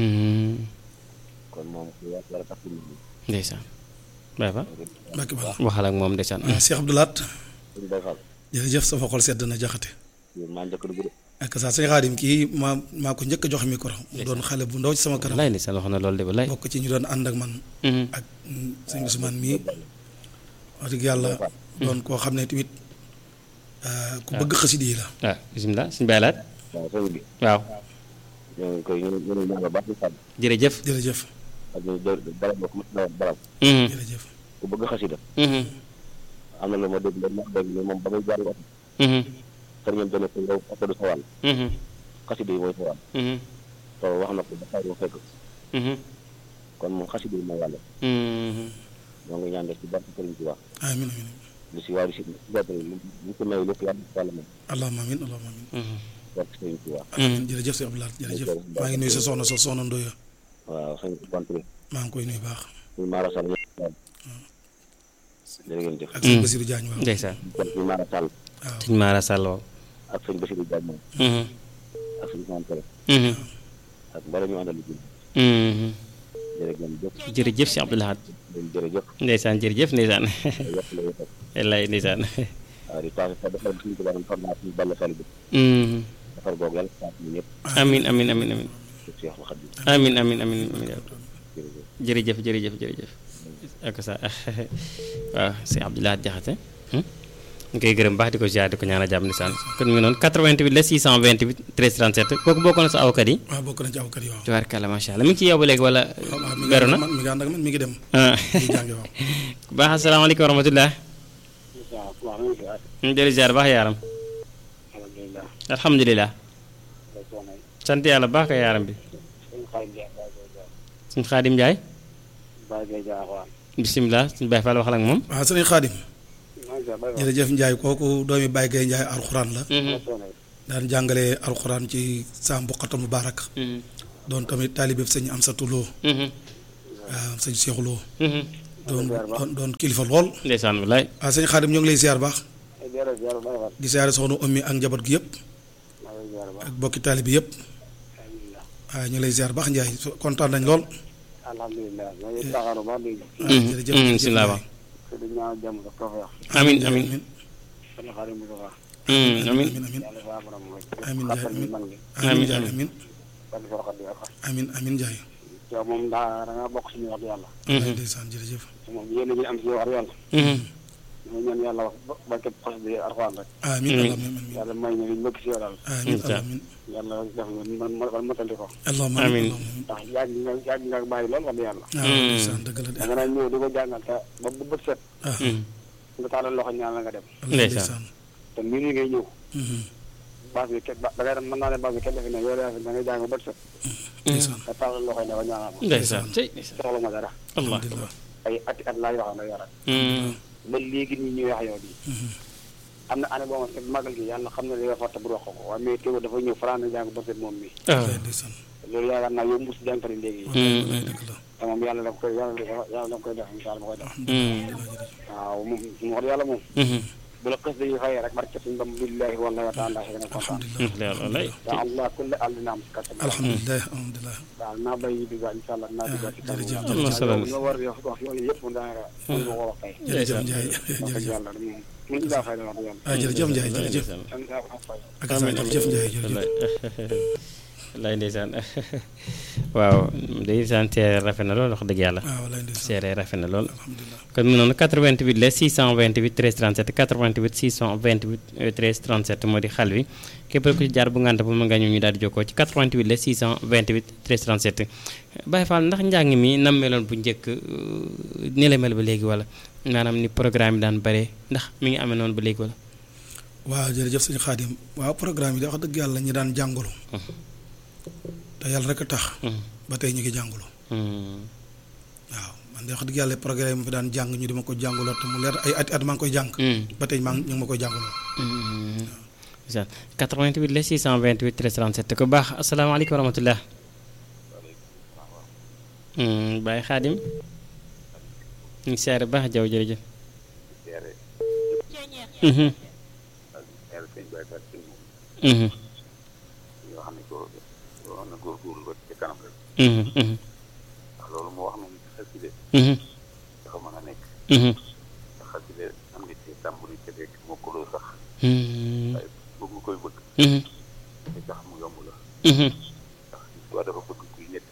Speaker 3: kon moom ku yàlla tax ñu.
Speaker 1: ndeysaan. Baye Fall.
Speaker 2: Mbacke Bala
Speaker 1: waxal ak moom ndeysaan.
Speaker 2: Cheikh Abdoulaye.
Speaker 3: sëriñ Baye Fall.
Speaker 2: jërëjëf sama xol sedd na Diakhaté.
Speaker 3: maa njëkk a dugg de.
Speaker 2: ak saa sëñ Xaadim kii maa ko njëkk a jox micro. mu doon xale bu ndaw ci sama kanam.
Speaker 1: wallaay ndeysaan wax na loolu de wallaay.
Speaker 2: bokk ci ñu doon ànd ak man. ak sëñ Ousmane mii wax dëgg yàlla. doon koo xam ne tamit ku bëgg xasida yi la.
Speaker 1: waaw bisimilah suñu Baye Laat.
Speaker 3: waaw sëñ bi.
Speaker 1: waaw.
Speaker 3: ñoo ngi koy ñu ngi baax di sant.
Speaker 1: jërëjëf.
Speaker 2: jërëjëf.
Speaker 3: ak ñu barab bokk mu barab.
Speaker 2: jërëjëf.
Speaker 3: ku bëgg xasida. am na lu ma dégg dañ ma dégg ne moom ba muy jaar oto. sëriñ ñoom dana ko yow oto du sa wàll. xasida yi mooy sa wàll. te wax na ko ba xaar mu fekk. kon moom xasida yi mooy wàll. ñoo ngi ñaan def ci barke Sëriñ Tuubaa.
Speaker 2: amiin amiin.
Speaker 3: lu si waa di si lu ko may lépp yàlla moom.
Speaker 2: allahumma amiin allahumma amiin.
Speaker 3: barke Sëriñ Tuubaa.
Speaker 2: amiin jërëjëf sëñ Abdoulaye jërëjëf. maa ngi nuyu sa soxna Ndoye.
Speaker 3: waaw sëñ Kontre.
Speaker 2: maa ngi koy nuyu baax.
Speaker 3: ñu Mara Sall ñëpp. jërë ngeen jëf.
Speaker 2: ak sëñ Basirou Diagne waaw.
Speaker 1: ndeysaan.
Speaker 3: ñu Mara Sall.
Speaker 2: waaw
Speaker 1: sëñ Mara Sall waaw.
Speaker 3: ak sëñ Basirou Diagne moom. ak sëñ Kontre. ak mbala ñu àndal liggéey. jërë ngeen jëf.
Speaker 1: jërëjëf si Abdoulaye.
Speaker 3: jërëjëf.
Speaker 1: ndeysaan jërëjëf ndeysaan.
Speaker 3: yëpp la yëpp.
Speaker 1: wallaay ndeysaan.
Speaker 3: waaw di tax a defal suñu tubaab yi formation yi balla fali bi. defar boobu yàlla saa ñu ñëpp.
Speaker 1: amiin amiin amiin amiin.
Speaker 3: Cheikh Khadim.
Speaker 1: amiin amiin amiin jërëjëf jërëjëf jërëjëf. ak sa waaw si Abdoulaye Diakhaté. ñu koy gërëm baax di ko ziar di ko ñaanal jàmm ndeysaan kon mu ngi noonu 88 la 628 13 37 kooku bokk na sa awkat yi.
Speaker 2: waaw bokk na ci awkat yi waaw.
Speaker 1: tubaarkàlla macha allah mi ngi ci yow ba léegi wala. beru na
Speaker 2: mi ngi ànd ak man mi ngi dem. mi ngi jàngi waaw.
Speaker 1: baax asalaamaaleykum wa rahmatulah. ñu jëli ziar baax yaaram. alhamdulilah. sant yàlla baax ka yaaram bi. suñu Xaadim Njaay. bisimilah suñu Baye Fall waxal ak moom.
Speaker 2: waaw sëñ Xaadim. jërëjëf Ndiaye kooku doomi Baye Gaye Ndiaye alxuraan la. daan jàngale alxuraan ci Sam Buqatal Mubarak. doon tamit taalibe sëñ Amsatu Lo. waaw sëñ Seexu Lo. doon kilifa lool.
Speaker 1: ndeysaan wallaay.
Speaker 2: waaw sëñ Xaadim ñoo ngi lay ziar baax. di ziar soxna Ummi ak njaboot gi yëpp. ak bokki taalibe yëpp. waaw ñu ngi lay ziar baax Ndiaye kontaan nañ lool.
Speaker 4: alhamdulilah ñoo ngi taxaru ba léegi.
Speaker 2: jërëjëf
Speaker 1: bisimilah ba.
Speaker 4: te di ñaan jàmm ak tawfeex.
Speaker 1: amiin amiin.
Speaker 4: sëñ Xaadim bu baax.
Speaker 1: amiin
Speaker 2: amiin
Speaker 4: yàlla saa borom mooy.
Speaker 2: amiin Ndiaye
Speaker 4: amiin man gi.
Speaker 2: amiin Ndiaye amiin.
Speaker 4: barke Seex Xaadim ak
Speaker 2: amiin amiin Ndiaye.
Speaker 4: yow moom daa da nga bokk suñu wax yàlla.
Speaker 2: ndeysaan jërëjëf.
Speaker 4: moom yéen a ngi am si wax yàlla. ñu ñaan yàlla wax ba képp xos bi Alxuraan rek.
Speaker 2: amiin amiin
Speaker 4: yàlla may ñu bëgg si yow daal.
Speaker 2: amiin amiin.
Speaker 4: yàlla def nga matandi ko.
Speaker 2: allahumma
Speaker 1: amiin.
Speaker 4: ndax yàgg nga bàyyi lool wax yàlla.
Speaker 2: ndeysaan dëgg la de.
Speaker 4: da nga naan ñëw di ko jàngal te ba bu bët set. nga taalal loxo ñaan la nga dem.
Speaker 1: ndeysaan.
Speaker 4: te nii nii ngay ñëw. baas bi kenn da ngay dem mën naa ne baas bi kenn defi ne yow da ngay jàng ba bët set.
Speaker 2: ndeysaan.
Speaker 4: nga taalal loxo yi ne ko ñaanal ma.
Speaker 1: ndeysaan tey.
Speaker 4: soxla ma dara.
Speaker 1: allah.
Speaker 2: alhamdulilah.
Speaker 4: ay ati at laay wax nga yore. ba léegi nii ñuy wax yow di am na année boo ma seet magal gi yàlla xam ne li nga fàtte bu wax ko waaye mais teewul dafa ñëw faral na jàng ba seet moom mi loolu yaakaar naa yow mbuus jàngkat yi léegi te moom yàlla la koy def incha allah ma koy def waaw moom mu wax yàlla moom bu la xës dañuy xëyee rek barke suñu bam billahi wallahi wa taala xëy na kontaan ya allah kulli àll naam si kattan
Speaker 2: alhamdulilah
Speaker 4: waaw naa bay yi dugga incha allah naa dugga ci
Speaker 2: jërëjëf
Speaker 4: ñoo war wax yooyu yëpp daanaka mënu ma ko wax tey
Speaker 2: jërëjëf Ndiaye
Speaker 4: wax yàlla mun ngaa fay la wax yàlla
Speaker 2: jërëjëf Ndiaye jërëjëf ak jërëjëf Ndiaye jërëjëf
Speaker 1: lay ndeysaan waaw ndeysaan seere rafet na lool wax dëgg yàlla seere rafet na lool kon mu noonu 88 la 628 13 37 88 628 13 37 moo di xal wi képp ku ci jaar bu ngànt bu mën nga ñëw ñu daal di jokkoo ci 88 la 628 13 37 Baye Fall ndax njàng mi nam meloon bu njëkk ni la mel ba léegi wala maanaam ni programme bi daan bare ndax mi ngi amee noonu ba léegi wala
Speaker 2: waaw jërëjëf sëñ Xaadim waaw programme yi da wax dëgg yàlla ñi daan jàngalu te yàlla rek a tax ba tey ñu ngi jàngalu waaw man de wax dëgg yàlla programme mu fi daan jàng ñu di ma ko jàngaloo te mu leer ay at maa ngi koy jàng ba tey ñu ngi ma koy jàngaloo
Speaker 1: 88 la 628 13 37 ku baax asalaamaaleykum wa rahmatulah Baye Xaadim ñu ngi siyaare baax jaw jërëjëf
Speaker 3: loolu moo wax noonu xaside dafa mën a nekk ndax xaside am nga ci tàmbali ca beeg mokkaloo sax waaye bëgg nga koy bëgg li tax mu yomb la ndax waa dafa bëgg kuy nekk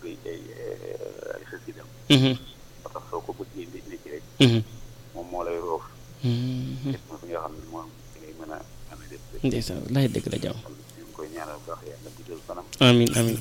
Speaker 3: ay xasidam ba tax soo ko bëggee ne ci rek moom moo lay roof ma bi nga xam ne moom ngay mën a def
Speaker 1: ndeysaan lay dëgg la jaw
Speaker 3: ñu ngi koy ñaanal bu baax yàlla guddal fanam
Speaker 1: amiin amiin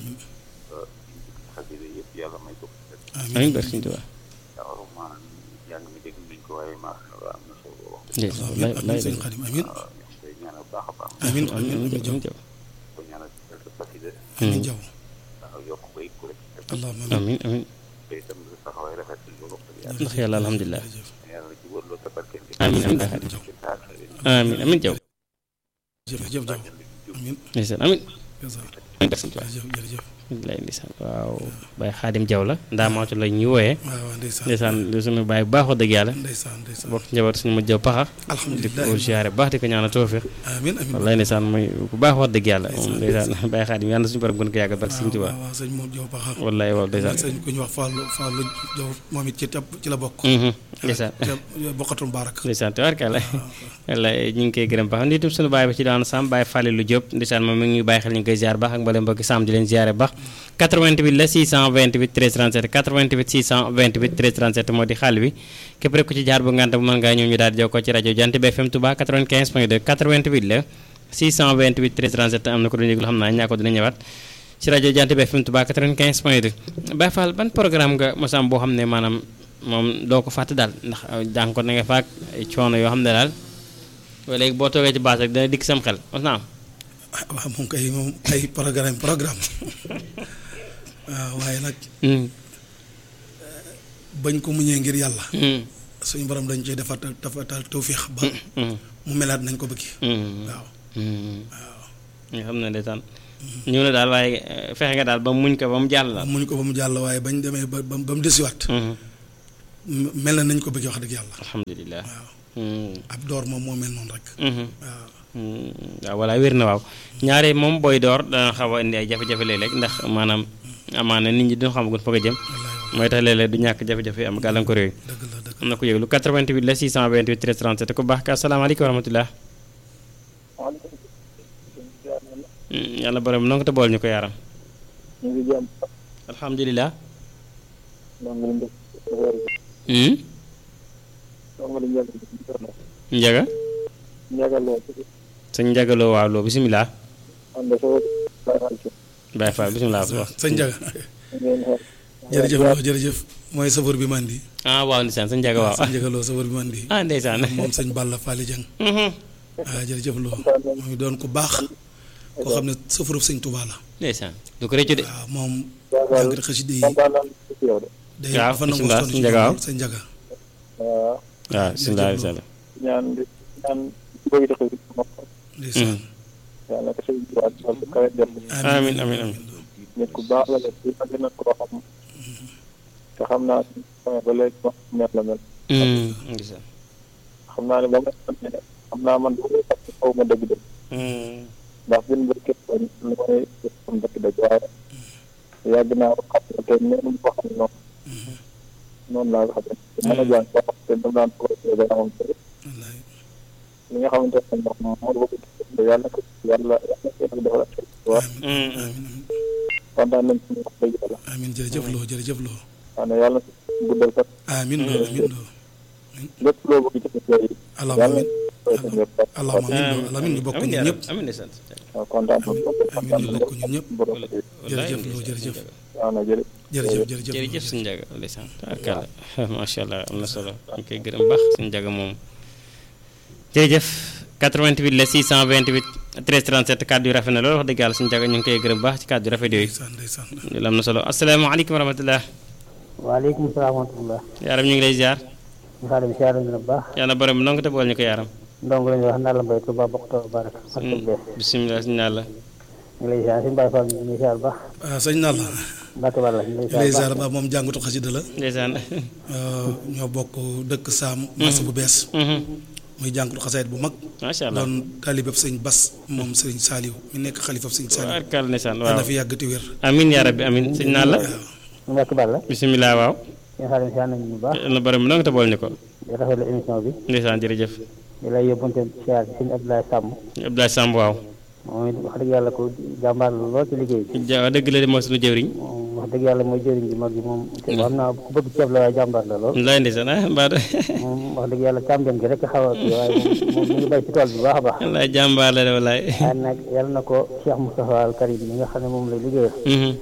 Speaker 3: xaside yëpp yàlla may ko
Speaker 1: amiin barke Sëñ Tuubaa
Speaker 3: waaw maanaam jàng mi dégg nañ ko waaye maa am na solo
Speaker 1: ndeysaan lay
Speaker 2: sëñ Xaadim amiin
Speaker 3: koy ñaanal baax a baax
Speaker 2: amiin amiin jaw
Speaker 3: ko ñaanal xaside
Speaker 2: amiin jaw
Speaker 3: waaw yokk ko it ko rek
Speaker 2: allahumma
Speaker 1: amiin amiin
Speaker 3: te itam taxawaay rafet loolu
Speaker 1: ndax yàlla alhamdulilah
Speaker 3: yàlla ci wër loo tabarkeel
Speaker 1: amiin amiin amiin amiin jaw
Speaker 2: jërëjëf jaw amiin
Speaker 1: ndeysaan amiin
Speaker 2: jërëjëf
Speaker 1: lay ndeysaan waaw Baye Xaadim Jaw la ndaa maatu la ñuy wooyee
Speaker 2: waaw
Speaker 1: ndeysaan lu suñu baay bu baax wax dëgg yàlla bokk njaboot suñu ma jaw paxa di ko ziyaare bu baax di ko ñaanal tawfiix
Speaker 2: amiin amiin
Speaker 1: wallaay ndeysaan mooy bu baax wax dëgg yàlla moom ndeysaan Baye Xaadim yàlla na suñu borom gën ko yàggal barke Sëñ Tuubaa
Speaker 2: waaw sëñ moom jaw paxa
Speaker 1: wallaay waaw ndeysaan
Speaker 2: sëñ ku ñu wax Fallou Jaw moom it ci la bokk
Speaker 1: ndeysaan
Speaker 2: bokkatul baarak
Speaker 1: ndeysaan tabaarkalla wallaay ñu ngi koy gërëm baax ndi itam suñu baay ba ci daan Sam Baye Fallilou Diop ndeysaan moom mi ngi bàyyi xel ñu ngi koy ziyaar baax ak mbooleem mbokki Sam di leen ziyaare baax 88 la 628 13 37 88 628 13 37 moo di xaal bi képp rek ku ci jaar bu ngànt bu mën ngaa ñëw ñu daal di jokkoo ci rajo Jant bi FM Touba 95.2 88 la 628 13 37 am na ko doon yëglu xam naa ñaa ko dina ñëwaat ci rajo Jant bi FM Touba 95.2 Baye Fall ban programme nga mosam boo xam ne maanaam moom doo ko fàtte daal ndax jàng ko na nga faak ay coono yoo xam ne daal léegi boo toogee ci base rek dana dikk sam xel mos naa am
Speaker 2: waaw moom ay programme waaw waaye nag bañ ko muñee ngir yàlla suñu borom dañ cee defatal tawfiix ba mu melaat nañ ko bëgg waaw
Speaker 1: nga xam ne ndeysaan ñëw na daal waaye fexe nga daal ba muñ ko ba mu jàll daal
Speaker 2: muñ ko ba mu jàll waaye bañ demee ba mu desiwaat mel na nañ ko bëgg wax dëgg yàlla
Speaker 1: alhamdulilah
Speaker 2: waaw ab door moom moo mel noonu rek waaw
Speaker 1: waaw voilà wér na waaw ñaare moom booy door dana xaw a indi ay jafe-jafe léeg-léeg ndax maanaam amaana nit ñi duñu xamagun foog a jëm mooy tax léeg-léeg du ñàkk jafe-jafe am gàllankoor yooyu am na ko yëglu 88 la 628 13 37 ku baax ka asalaamaaleykum wa rahmatulah yàlla borom noo ko te bool ñu ko yaaram alhamdulilah njaga sëñ njagaloo waaw loo bisimilah Baye Fall bisimilah
Speaker 2: sëñ njaga jërëjëf loo jërëjëf mooy safar bi mandi
Speaker 1: waaw ndeysaan sëñ njaga waaw
Speaker 2: sëñ njagaloo safar bi mandi
Speaker 1: ndeysaan
Speaker 2: moom sëñ Balla Fally Dieng jërëjëf loo moom doon ku baax koo xam ne safarub sëñ Touba la
Speaker 1: ndeysaan du ko rëccu de
Speaker 2: waaw moom jàng xasida yi day dafa nangu sonn ci sëñ njaga
Speaker 1: waaw bisimilah
Speaker 5: booy doxee bi ma ko
Speaker 2: ndeysaan
Speaker 5: yàlla ko sëñ bi waat daal bu kawe dem
Speaker 1: amiin amiin amiin
Speaker 5: nit ku baax la def bi ma gën a koo xam te xam naa ba léegi ma mel la mel
Speaker 1: ndeysaan
Speaker 5: xam naa ne ba nga xam naa man boobu sax xaw ma dëgg-dëgg ndax bin ba képp lu may xam dëgg-dëgg waaye yàgg naa ko xam ne te noonu ko xam noonu laa ko xam ne mën a jàng ba xam te dam daan ko dara moom te li nga xamante ne ndox moom moo bëgg yàlla ko yàlla defal ak waaw kontaan nañ ci wax dëgg yàlla
Speaker 2: amiin jërëjëf loo jërëjëf loo
Speaker 5: waaw ne yàlla guddal sax
Speaker 2: amiin loo amiin loo
Speaker 5: lépp loo bëgg ci yàlla
Speaker 2: allahumma amiin ñu bokk ñun ñëpp
Speaker 1: amiin ndeysaan
Speaker 5: waaw kontaan
Speaker 2: amiin ñu bokk ñun ñëpp jërëjëf loo jërëjëf
Speaker 5: waaw na
Speaker 2: jërëjëf jërëjëf
Speaker 1: jërëjëf suñu njaga ndeysaan tabarkalla macha allah am na solo ñu koy gërëm baax suñu njaga moom jërëjëf 88 la 628 13 37 kàddu yu rafet na loolu wax dëgg yàlla suñu njaga ñu ngi koy gërëm baax ci kàddu yu rafet yooyu loolu am na solo asalaamaaleykum wa rahmatulah
Speaker 6: waaleykum salaam wa rahmatulah
Speaker 1: yaaram ñu ngi lay ziar
Speaker 6: Xaadim ziar nañu bu baax
Speaker 1: yàlla borom bi ndongo te bool ñu ko yaaram
Speaker 6: ndongo lañu wax naa la mbay Tuuba bokkutoo barak
Speaker 1: bisimilah suñu naa la
Speaker 6: ñu lay ziar suñu Baay Fall ñu ngi ziar bu baax
Speaker 2: sëñ naa la
Speaker 6: Mbacke Balla ñu
Speaker 2: lay ziar ba moom jàngatu xasida la
Speaker 1: ndeysaan
Speaker 2: ñoo bokk dëkk Saam marché bu bees muy jàngatu xasaayit bu mag
Speaker 1: macha allah
Speaker 2: doon taalibab sëñ Bas moom sëriñ Saaliw mi nekk xalifab sëñ Saaliw
Speaker 1: barkal ndeysaan waaw
Speaker 2: na fi yàgg te wér
Speaker 1: amiin yaa rabbi amiin sëñ naa la
Speaker 6: Mbacke Balla
Speaker 1: bisimilah waaw
Speaker 6: ñu Xaadim ziar nañu bu baax
Speaker 1: na borom bi ndongo te bool ñu ko
Speaker 6: di rafetlu émission bi
Speaker 1: ndeysaan jërëjëf
Speaker 6: di lay yóbbante ziar sëñ Abdoulaye Samb
Speaker 1: Abdoulaye Samb waaw
Speaker 6: moom it wax dëgg yàlla ko jàmbaar la lool ci liggéey bi
Speaker 1: wax dëgg la de mooy suñu jëwriñ
Speaker 6: wax dëgg yàlla mooy jëriñ bi mag bi moom xam naa ku bëgg ceeb la waaye jàmbaar la lool
Speaker 1: lay ndeysaan mbaa
Speaker 6: moom wax dëgg yàlla càmbeen gi rek xaw a kii waaye moom mi ngi bay ci tool bi bu baax a baax
Speaker 1: wallaay jàmbaar la de wallaay
Speaker 6: waaye nag yàlla na ko Cheikh Moustapha Al Karim mi nga xam ne moom lay liggéeyal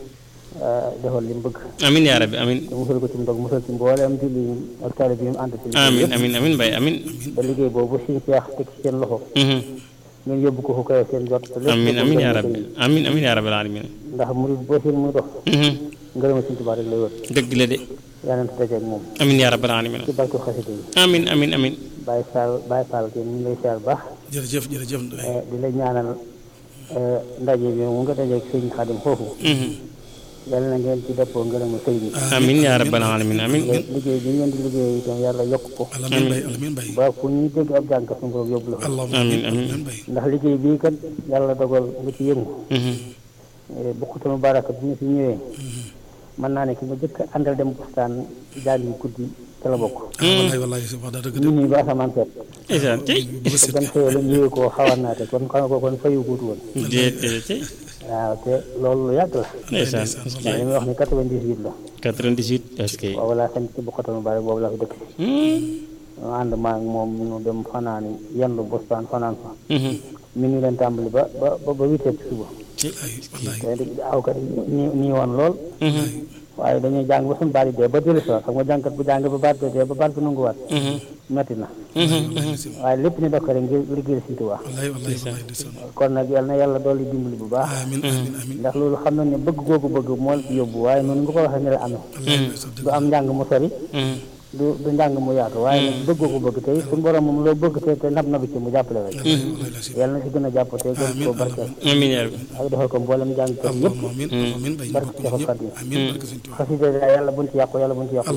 Speaker 6: defal li mu bëgg
Speaker 1: amiin yaa rabbi amiin
Speaker 6: te musal ko ci ndog musal ci mbooleem julli ak taalibe bi mu ànd ci
Speaker 1: amiin amiin amiin bay amiin
Speaker 6: ba liggéey boobu suñu Cheikh teg ci seen loxo ngeen yóbbu ko fu koy seen jot
Speaker 1: amiin amiin yaa rabbi amiin amiin yaa rabbi alamin
Speaker 6: ndax murid boo seen muy dox ngërëma Sëñ Tuubaa rek lay wër
Speaker 1: dëgg la de
Speaker 6: yàlla na dajeek moom
Speaker 1: amiin yaa rabbi alamin
Speaker 6: ci barke xasida yi
Speaker 1: amiin amiin amiin
Speaker 6: Baye Fall ke ñu ngi lay siyaar baax
Speaker 2: jërëjëf jërëjëf
Speaker 6: di la ñaanal ndaje bi mu nga dajeek Sëñ Xaadim foofu yàlla na ngeen ci dëppoo ngërëma sëriñ bi
Speaker 1: amiin yaa rabbal alamin amiin
Speaker 6: liggéey bi ngeen di liggéey itam yàlla yokk ko
Speaker 2: amiin bay
Speaker 6: ba fu ñuy dégg ab jànk suñu borom yóbbu la ko
Speaker 1: amiin amiin
Speaker 6: ndax liggéey bii kat yàlla dogal nga ci yëngu bukkutunu baraka bi ñu fi ñëwee mën naa ne ki nga jëkk àndal dem bustaan jàng yi guddi ca la bokk
Speaker 2: wallaay wax dëgg
Speaker 6: nit ñi ba asamaan seet
Speaker 1: ndeysaan tey
Speaker 6: te ban xëyee la ñëwee koo xawaat naa te kon xam nga ko kon fayu guutu woon
Speaker 1: déedéet
Speaker 6: waaw te loolu lu yàgg la
Speaker 1: ndeysaan
Speaker 6: li muy wax ni 98 la
Speaker 1: 98 est-ce que
Speaker 6: waaw wala sañ ci bukkutunu baraka boobu la fi dëkk ñu ànd maa ngi moom ñu dem fanaani yendu bustaan fanaan fa mi ngi leen tàmbali ba 8 heures ci suba te aw kat nii woon lool waaye dañuy jàng ba suñu baat yi dee ba dellu si waat xam nga jàngkat bu jàng ba baat bi dee ba baat bi nanguwaat metti na waaye lépp ni def ko rek ngir liggéeyal Sëñ Tuubaa kon nag yal na yàlla dolli dimbali bu baax ndax loolu xam na ne bëgg googu bëgg moo la ci yóbbu waaye noonu nga ko waxee ne la amee du am njàng mu sori du njàng mu yaatu waaye nag bëgg ko bëgg tey suñu borom moom loo bëgg te nab nabi ci mu jàppale rek yàlla na ci gën a jàpp te gën koo barkeel
Speaker 1: amiin yaa rabbi
Speaker 6: ak defal ko mboolem jàng kër yëpp barke Seexul Xadiim xasida yàlla buñ ci yàqu yàlla buñ ci yàqu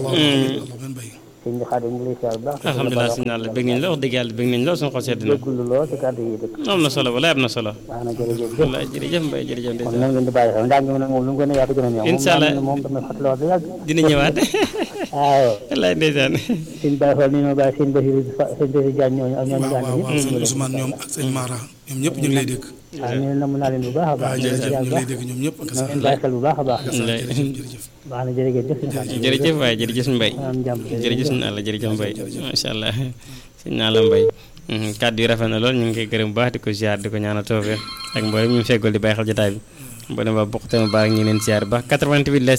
Speaker 6: sëñ bi Xaadim ngi lay siyaar bu baax
Speaker 1: alhamdulilah sëñ naa la bëgg nañ la wax dëgg yàlla bëgg nañ la suñu xol sedd na
Speaker 6: déggulu lool ci kàddu yi dëkk
Speaker 1: am na solo walaay am na solo
Speaker 6: waaw na jërëjëf
Speaker 1: walaay jërëjëf Mbaye jërëjëf
Speaker 6: kon nan ngeen di bàyyi xel njàng mi nag moom lu mu gën a yaatu gën a ñëw
Speaker 1: incha allah
Speaker 6: moom damay fàttali wax yàgg
Speaker 1: dina ñëwaat
Speaker 6: waaw
Speaker 1: walaay ndeysaan
Speaker 6: sëñ Baye Fall ni ma bàyyi sëñ Basiru Jaañ ñooñu ak ñooñu jàng
Speaker 2: waaw sëñ Ousmane ñoom ak sëñ Mara ñoom ñëpp ñu ngi lay dégg
Speaker 6: waaw ñu namm naa leen bu baax a baax
Speaker 2: ñu ngi lay dégg ñoom ñëpp ak
Speaker 6: na ngeen bàyyi xel bu baax a baax
Speaker 2: jërëjëf
Speaker 6: baax na jërëjëf
Speaker 1: jërëjëf waaye jërëjëf Mbaye
Speaker 6: am jàmm
Speaker 1: jërëjëf suñu àlla jërëjëf Mbaye macha allah suñu naa la Mbaye kàddu yi rafet na lool ñu ngi koy gërëm bu baax di ko ziar di ko ñaanal tawfeex ak mboolem ñu feggol di bàyyi xel jotaay bi mboolem waa bokk tamit baax ñu leen ziar ba 88 la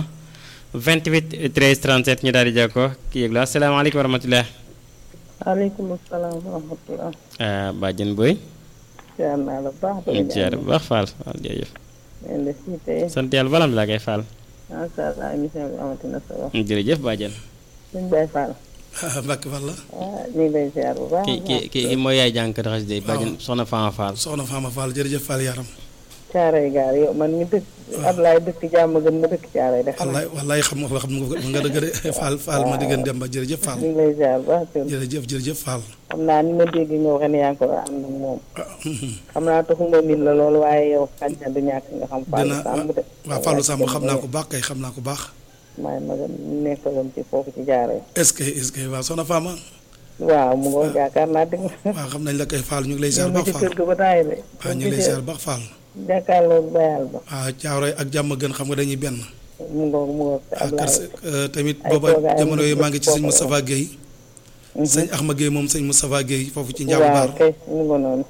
Speaker 1: 628 13 37 ñu daal di jokkoo ki yëg la asalaamaaleykum wa rahmatulah.
Speaker 7: waaleykum salaam wa rahmatulah.
Speaker 1: Badiane Boye.
Speaker 7: ziar naa la baax.
Speaker 1: ziar bu baax Fall Fall jërëjëf. sant yàlla balam la kay Fall.
Speaker 7: macha allah émission bi amati na solo.
Speaker 1: jërëjëf Badiane.
Speaker 7: sëñ Baye Fall.
Speaker 2: Mbacke Fall la.
Speaker 7: ñu ngi lay ziar bu baax.
Speaker 1: kii mooy yaay jànkatu xasida yi bàjjen soxna Fama Fall.
Speaker 2: soxna Fama Fall jërëjëf Fall yaram.
Speaker 7: Caaroy gaar yow man mi dëkk Ablaye dëkk jàmm gën ma dëkk Caaroy de.
Speaker 2: wallaay xam nga dëgg de Fall ma dëgg dem ba jërëjëf Fall.
Speaker 7: ñu ngi lay ziar bu baax.
Speaker 2: jërëjëf Fall.
Speaker 7: xam naa ni ma dégg nga waxee ne yaa ngi ko ànd ak moom. xam naa taxuma min la loolu waaye yow xaj na du ñàkk nga xam. Fallou Samb de.
Speaker 2: waaw Fallou Samb xam naa ko baax kay xam naa ko baax.
Speaker 7: maay magam nekkaloon ci foofu ci Caaroy.
Speaker 2: est-ce que waaw soxna Fama.
Speaker 7: waaw mu ngoon yaakaar naa dégg nga.
Speaker 2: waaw xam nañ la koy Fall ñu ngi lay ziar baax Fall.
Speaker 7: ci kër ga ba taay de.
Speaker 2: waaw ñu ngi lay ziar baax Fall.
Speaker 7: jàkkaarloo bayal ba.
Speaker 2: waaw Caaroy ak jàmm gën xam nga dañuy benn.
Speaker 7: mu ngoog Ablaye
Speaker 2: tamit booba jamono yooyu maa ngi ci sëñ Moustapha Guèye. sëñ Axma Guèye moom sëñ Moustapha Guèye foofu ci Njaabu Baar.
Speaker 7: waaw kay mu ngo noonu.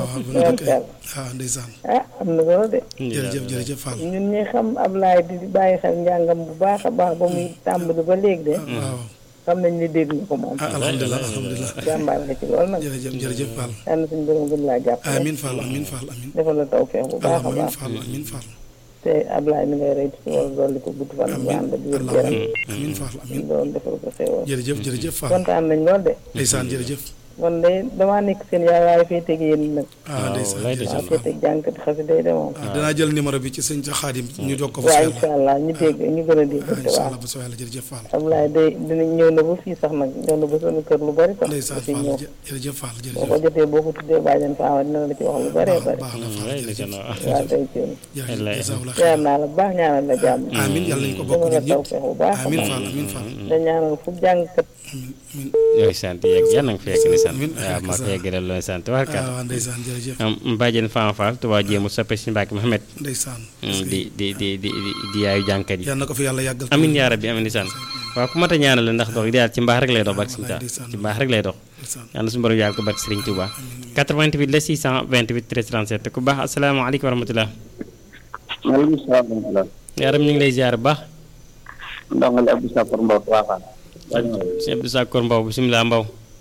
Speaker 2: waaw ndeysaan.
Speaker 7: am na solo de.
Speaker 2: jërëjëf Fall.
Speaker 7: ñun ñi xam Ablaye di bàyyi xel njàngam bu baax a baax ba muy tàmbali ba léegi de.
Speaker 2: waaw.
Speaker 7: xam nañ ni dégg nga ko moom.
Speaker 2: alhamdulilah
Speaker 7: jàmbaar nga ci lool nag.
Speaker 2: jërëjëf Fall.
Speaker 7: yal na suñu borom gën laa jàpp.
Speaker 2: amiin Fall.
Speaker 7: defal la tawfeex bu baax a baax.
Speaker 2: amiin Fall.
Speaker 7: te Ablaye mi ngay rey ci wàllu dolli ko gudd fan. amiin
Speaker 2: amiin Fall amiin.
Speaker 7: doon defal ko xéewal.
Speaker 2: jërëjëf Fall.
Speaker 7: kontaan nañ lool de.
Speaker 2: ndeysaan jërëjëf.
Speaker 7: man de damaa nekk seen yaay waaye fee teg yéen nag.
Speaker 2: ndeysaan
Speaker 7: waaw fee teg jànkati xasida de moom.
Speaker 2: dinaa jël numéro bi ci sëñ Xaadim ñu jox ko fa.
Speaker 7: waaw incha allah ñu gën a dégg.
Speaker 2: incha allah bu soobee yàlla jërëjëf Fall.
Speaker 7: Ablaye dinañ ñëw na ba fii sax nag ñëw na ba sunu kër lu bari sax.
Speaker 2: ndeysaan Fall jërëjëf Fall
Speaker 7: boo ko jotee boo ko tuddee bàjjen Fama dina la ci wax lu bari bari.
Speaker 2: baax na Fall jërëjëf.
Speaker 7: waaw tey
Speaker 2: jërëjëf
Speaker 7: ñaan naa la baax ñaanal la jàmm.
Speaker 2: amiin yàlla nañu ko bokk ñun ñëpp
Speaker 7: bu baax
Speaker 2: amiin Fall.
Speaker 7: da ñaanal fu jàngkat.
Speaker 1: ñooy sant yeeg yàlla nga fi yegg ni sant. waaw ma ko yegg loolu sant tubaarkàlla.
Speaker 2: waaw ndeysaan jërëjëf.
Speaker 1: Bàjjen Fama Fall Touba jéemu soppe si Mbacke Mohamed.
Speaker 2: ndeysaan.
Speaker 1: di yaayu jànkat yi.
Speaker 2: yal na ko fi yàlla yàggal.
Speaker 1: amiin yaa rabbi amiin ndeysaan. waaw ku mat a ñaanal la ndax dox di ci mbaax rek lay dox barke Sëriñ Tuubaa ci mbaax rek lay dox. yàlla suñu borom yàlla ko barke Sëriñ Tuubaa. 88 la 628 13 37 ku baax asalaamaaleykum wa rahmatulah.
Speaker 3: maaleykum salaam wa rahmatulah.
Speaker 1: yaram ñu ngi lay ziar bu baax.
Speaker 3: ndongali Abdou Sakor Mbow Tuubaa.
Speaker 1: si Abdou Sakor Mbow bisimilah Mbow.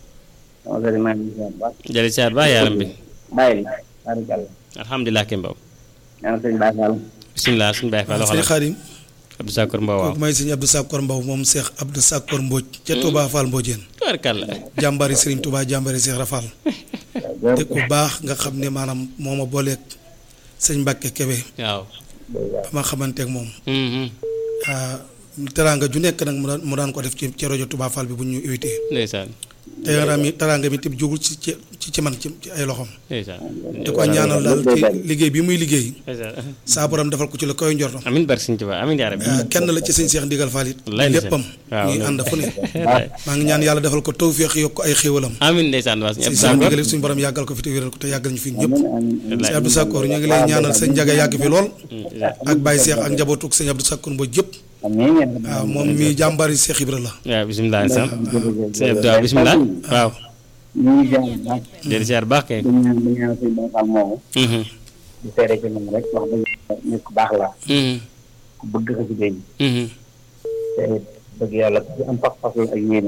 Speaker 1: jërëjëf ziar bu baax yaram bi. alhamdulilah ke Mbow. bisimilah suñu Baye Fall
Speaker 2: sëñ Xaadim.
Speaker 1: Abdou Sakor Mbow waaw
Speaker 2: kooku may sëñ Abdou Sakor Mbow moom Cheikh Abdou Sakor Mbodj ca Touba Fall Mbodjeen.
Speaker 1: tubaarkàlla.
Speaker 2: jàmbari Serigne Touba jàmbari Cheikh Rafal. te ku baax nga xam ne maanaam moo ma booleeg sëñ Mbacke Kébé.
Speaker 1: waaw.
Speaker 2: ba ma xamanteeg moom. teraanga ju nekk nag mu daan ko def ci rajo Touba Fall bi bu ñu invité.
Speaker 1: ndeysaan.
Speaker 2: teraanga mi tib jugul ci man ci ay loxoom.
Speaker 1: ndeysaan.
Speaker 2: di ko ñaanal daal ci liggéey bi muy liggéey.
Speaker 1: ndeysaan.
Speaker 2: saa borom defal ko ci la koy njortam.
Speaker 1: amiin barke Sëriñ Tuubaa amiin yaa rabbi.
Speaker 2: kenn la ci sëñ Cheikh Ndigal Fall it.
Speaker 1: wallaay
Speaker 2: léppam ñuy ànd fu ne. maa ngi ñaan yàlla defal ko tawféex yokk ay xéewalam.
Speaker 1: amiin ndeysaan waa
Speaker 2: si Cheikh Ndigal it suñu borom yàggal ko fi te wéral ko te yàggal ñu fi ñëpp. sëñ Abdou Sakor ñu ngi lay ñaanal sëñ Njaga yàgg fi lool. ak Baye Cheikh ak njabootuk sëñ Abdou Sakor Mbodj yëpp. waaw moom mi jàmbari Cheikh Ibra la.
Speaker 1: waaw bisimilah sëñ Abdou bisimilah waaw.
Speaker 3: ñu ngi jàng baax.
Speaker 1: jërëjëf ziar baax kay.
Speaker 3: dañu ñaan sëñ Baye Fall moomu. di seere ci moom rek wax dëgg nit ku baax la. ku bëgg xasida yi. te bëgg yàlla ku am pas-pas la ak yéene.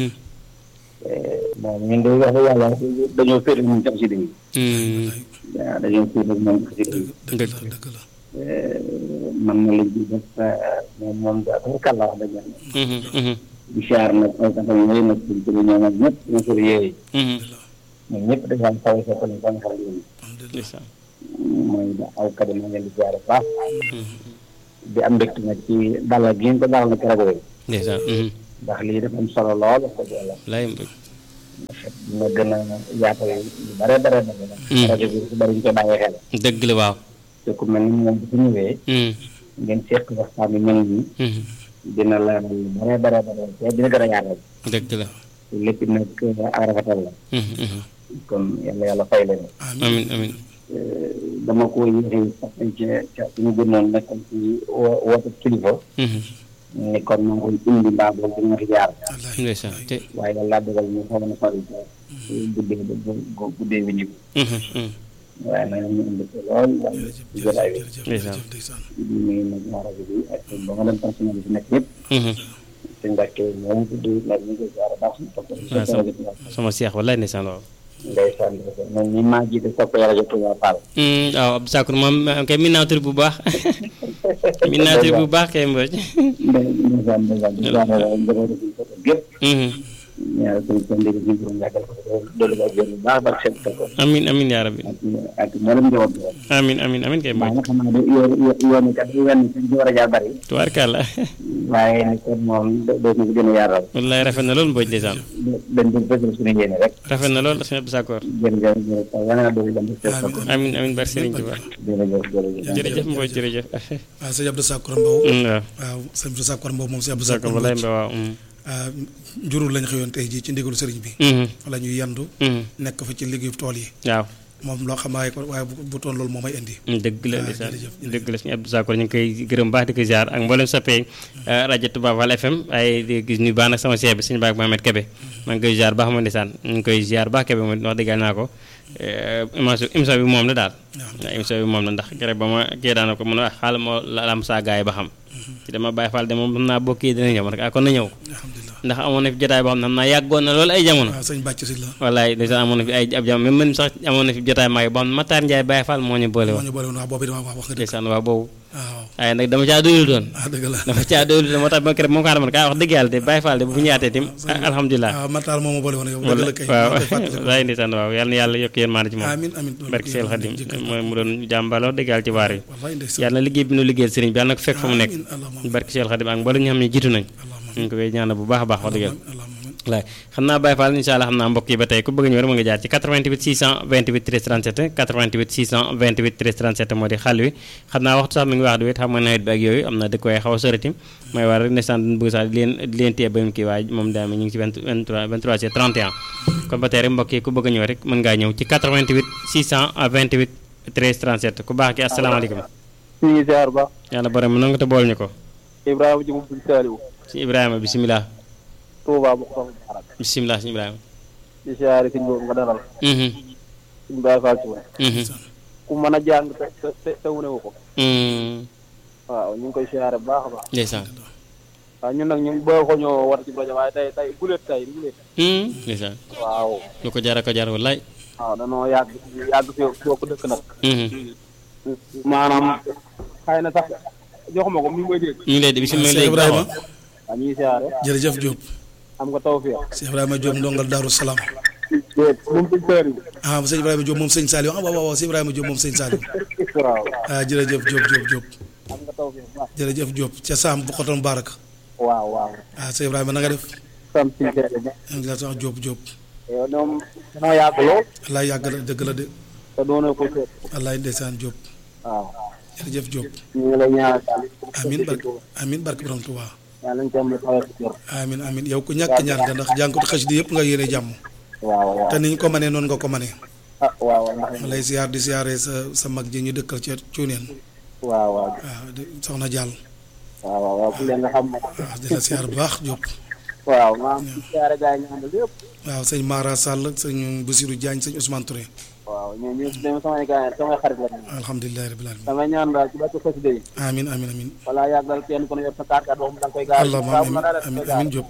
Speaker 3: moom ñun de wax dëgg yàlla dañoo féete moom ci xasida yi. waaw dañoo féete moom ci xasida yi.
Speaker 2: dëgg la.
Speaker 3: man na lañ ci def moom dafa kàlla wax dëgg yàlla. di siyaar nag ay taxaw yooyu nag suñ tëdd ñoom ak ñëpp ñoo sori yooyu ñoom ñëpp dafa am saw sa koni ban xarit yooyu mooy aw kaddu ma ngeen di siyaare baax di am mbégte nag ci dalal gi ngeen ko dalal na ci rajo yi ndax lii dafa am solo lool wax dëgg yàlla dina gën a yaatal yu bare bare na rajo bi su bari ñu koy bàyyi xel
Speaker 1: dëgg la waaw
Speaker 3: te ku mel ni moom bu fi ñëwee ngeen seq waxtaan bi mel nii dina la bare bare bare te dina gën a yaatal
Speaker 1: dëgg la
Speaker 3: lépp nag ak rafetal la kon yàlla fay leen
Speaker 1: amiin amiin
Speaker 3: dama ko yéexee sax ca suñu gënoon nekkoon ci woote kilifa ni kon maa ngi koy indi mbaa boobu dina fi jaar waaye yàlla dogal ñu xaw na sori guddee bi ñib waaye nag ñu indi ko lool waaye jolaay bi di nuyu nag waa rajo bi ak ba nga dem personnel bi nekk yëpp sëñ Mbàkke moom tudd nag ñu ngi koy jaar baax
Speaker 1: sama seex wallaay ndeysaan waaw
Speaker 3: ndeysaan moom ñi maa jiite sopp rajo Touba Fall
Speaker 1: waaw Abdou Sakor moom kay min naa tur bu baax min naa tur bu baax kay Mbodj
Speaker 3: ndeysaan gépp
Speaker 6: ñaar ko ndigi ci borom yàggal ko doolu ba gën baax baax seen ko
Speaker 1: amin amin yaa rabbi
Speaker 6: ak mboolem njaboot
Speaker 1: amin amin amin kay
Speaker 6: maa nga xam ne yoon kat wenn ci war a jaar bari
Speaker 1: tubaarkàlla
Speaker 6: waaye ni kon moom doo ko gën a yaaral
Speaker 1: wallaay rafet na lool Mbodj ndeysaan
Speaker 6: dañ ko bëgg suñu yéene rek
Speaker 1: rafet na lool sëñ Abdou Sakor
Speaker 6: jërëjëf yàlla na doolu jëm
Speaker 1: amin amin bar Serigne Touba jërëjëf Mbodj jërëjëf
Speaker 2: waaw sëñ Abdou Sakor Mbow
Speaker 1: waaw
Speaker 2: waaw sëñ Abdou Sakor Mbow moom sëñ Abdou
Speaker 1: Sakor
Speaker 2: Sakor
Speaker 1: walaay Mbow waaw
Speaker 2: jurul lañ xëyoon tey jii ci ndigalu sëriñ bi wala ñuy yandu nekk fa ci liggéeyu tool yi
Speaker 1: waaw
Speaker 2: moom loo xam waaye bu toon loolu moo may indi
Speaker 1: dëgg la ndeysaan dëgg la suñu Abdou Sakor ñu ngi koy gërëm baax di ko ziar ak mboolem soppee rajo Touba Fall FM ay di gis ñu baax nag sama chef bi suñu baak Mohamed Kébé maa ngi koy ziar baax ma ndeysaan ñu ngi koy ziar baax Kébé moom wax dëgg naa ko émission bi moom la daal waaw émission bi moom la ndax keroog ba ma kii daana ko mën a xaaral ma lam saa gaay yi ba xam ci dama Baye Fall de moom xam naa bokk yi dina ñëw rek kon na ñëw ndax amoon na fi jotaay boo xam ne xam naa yàggoon na loolu ay jamono
Speaker 2: sëñ bàcc si la
Speaker 1: wallaay ndeysaan amoon na fi ay ab jamono même man sax amoon na fi jotaay maa boo xam ne Matar Ndiaye Baye Fall moo ñu boole woon
Speaker 2: boobu dama wax nga
Speaker 1: ndeysaan waaw boobu
Speaker 2: waaw
Speaker 1: waaye nag dama caa doyul doon
Speaker 2: dëgg la
Speaker 1: dama caa doyul doon moo tax ba keroog moom kaa dama kaa wax dëgg yàlla de Baye Fall de bu ñaatee tim alhamdulilah
Speaker 2: waaw Matar moo ma boole woon yow dëgg la kay
Speaker 1: waaw wallaay ndeysaan waaw yàlla na yàlla yokk yéen maana ci moom
Speaker 2: amiin amiin
Speaker 1: barke Seel Xadim mooy mu doon jàmbaloo dëgg yàlla ci waar yi
Speaker 2: wallaay ndeysaan
Speaker 1: yàlla na liggéey bi nu liggéeyal sëriñ bi yàlla na ko fekk fa mu nekk barke Seel Xadim ak mboolem ñi xam ne jiitu nañ ñu ngi ko koy ñaanal bu baax a baax wax dëgg yàlla wallaay xam naa Baye Fall incha allah xam naa mbokk yi ba tey ku bëgg ñëw rek mu nga jaar ci 88 628 13 37 88 628 13 37 moo di xàll wi xam naa waxtu sax mi ngi wax du wet xam nga nawet bi ak yooyu am na dëkk waaye xaw a soritim mooy war rek nestan dañ bëgg sax di leen téye ba mu kii waaye moom daal ñu ngi ci 23 31 kon ba tey rek mbokk yi ku bëgg ñëw rek mën ngaa ñëw ci 88 628 13 37 ku baax ki asalaamaaleykum
Speaker 5: ñu ngi ziar ba
Speaker 1: yàlla borom nangu te bool ñu ko
Speaker 5: Ibrahima Diouf bu Saliou
Speaker 1: si Ibrahima bisimilah
Speaker 5: Touba bu ko xarak
Speaker 1: bisimilah si Ibrahima
Speaker 5: di ziar ci boobu nga dalal suñu Baye Fall ci ku mën a jàng te wunewu ko waaw ñu ngi koy ziar bu baax a baax
Speaker 1: ndeysaan
Speaker 5: waaw ñun nag ñu boo ko ñoo war ci rajo waaye tey guléet
Speaker 1: ndeysaan
Speaker 5: waaw
Speaker 1: lu ko jar wallaay
Speaker 5: waaw danoo yàgg fi boo ko dëkk nag maanaam xëy na sax joxuma ko mi ngi koy dégg
Speaker 1: ñu ngi lay dégg bisimilah
Speaker 2: Ibrahima
Speaker 5: waaw ñu ngi ziare
Speaker 2: jërëjëf Diop
Speaker 5: am nga tawfiq
Speaker 2: Cheikh Ibrahima Diop ndongal Daaru Salaam
Speaker 5: moom sëñ Saliou
Speaker 2: sëñ Ibrahima Diop moom sëñ Saliou waaw sëñ Ibrahima Diop moom sëñ Saliou
Speaker 5: waaw
Speaker 2: jërëjëf Diop
Speaker 5: am nga tawfiq
Speaker 2: jërëjëf Diop ca Saam bu xotoon Barak
Speaker 5: waaw
Speaker 2: sëñ Ibrahima na nga def
Speaker 5: sant si
Speaker 2: la sax Diop
Speaker 5: yow ñoom danoo yàgg lool
Speaker 2: wallaay yàgg la dëgg la de
Speaker 5: te doonoo ko seet
Speaker 2: wallaay ndeysaan Diop
Speaker 5: waaw
Speaker 2: jërëjëf Diop
Speaker 5: ñu ngi lay ñaanal
Speaker 2: amiin barke borom Tuubaa
Speaker 5: yàlla nañ ci am lu xawee si kër
Speaker 2: amiin yow ku ñàkk ñaar nga ndax jànkatu xasida yëpp nga yéene jàmm
Speaker 5: waaw
Speaker 2: te niñ ko mënee noonu nga ko mënee
Speaker 5: waaw
Speaker 2: ma lay siyaar di siyaaree sa mag ji ñu dëkkal ca Cuuneen
Speaker 5: waaw
Speaker 2: soxna Jàll
Speaker 5: waaw ku leen nga xam
Speaker 2: di la siyaar bu baax Diop
Speaker 5: waaw maam siyaare gaa yi ñu àndal yëpp
Speaker 2: waaw sëñ Mara Sall sëñ Bassirou Diagne sëñ Ousmane Touré
Speaker 5: waaw ñu samay gaa yi samay xarit la
Speaker 2: alhamdulilah rabbil alamin
Speaker 5: damay ñaan daal ci bàcc xasida yi
Speaker 2: amiin
Speaker 5: wala yàggal kenn ku ne yor sa kaat boo xam da nga koy gaar
Speaker 2: allahumma amiin Diop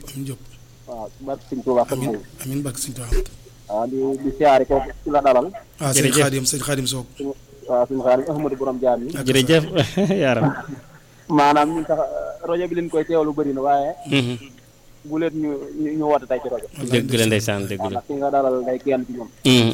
Speaker 5: waaw ci bàcc sëñ Tuubaa
Speaker 2: amiin barke sëñ Tuubaa
Speaker 5: waaw di siyaare ko ci la dalal
Speaker 2: sëñ Xaadim Soog
Speaker 5: waaw suñu Xaadim Ahmadou borom jaar yi
Speaker 1: jërëjëf yaaram
Speaker 5: maanaam ñun sax rajo bi leen koy teewlu bëri na waaye bu leen ñu woote tey ci rajo
Speaker 1: dëgg la ndeysaan dëgg la
Speaker 5: fi nga dalal ngay kenn ci ñoom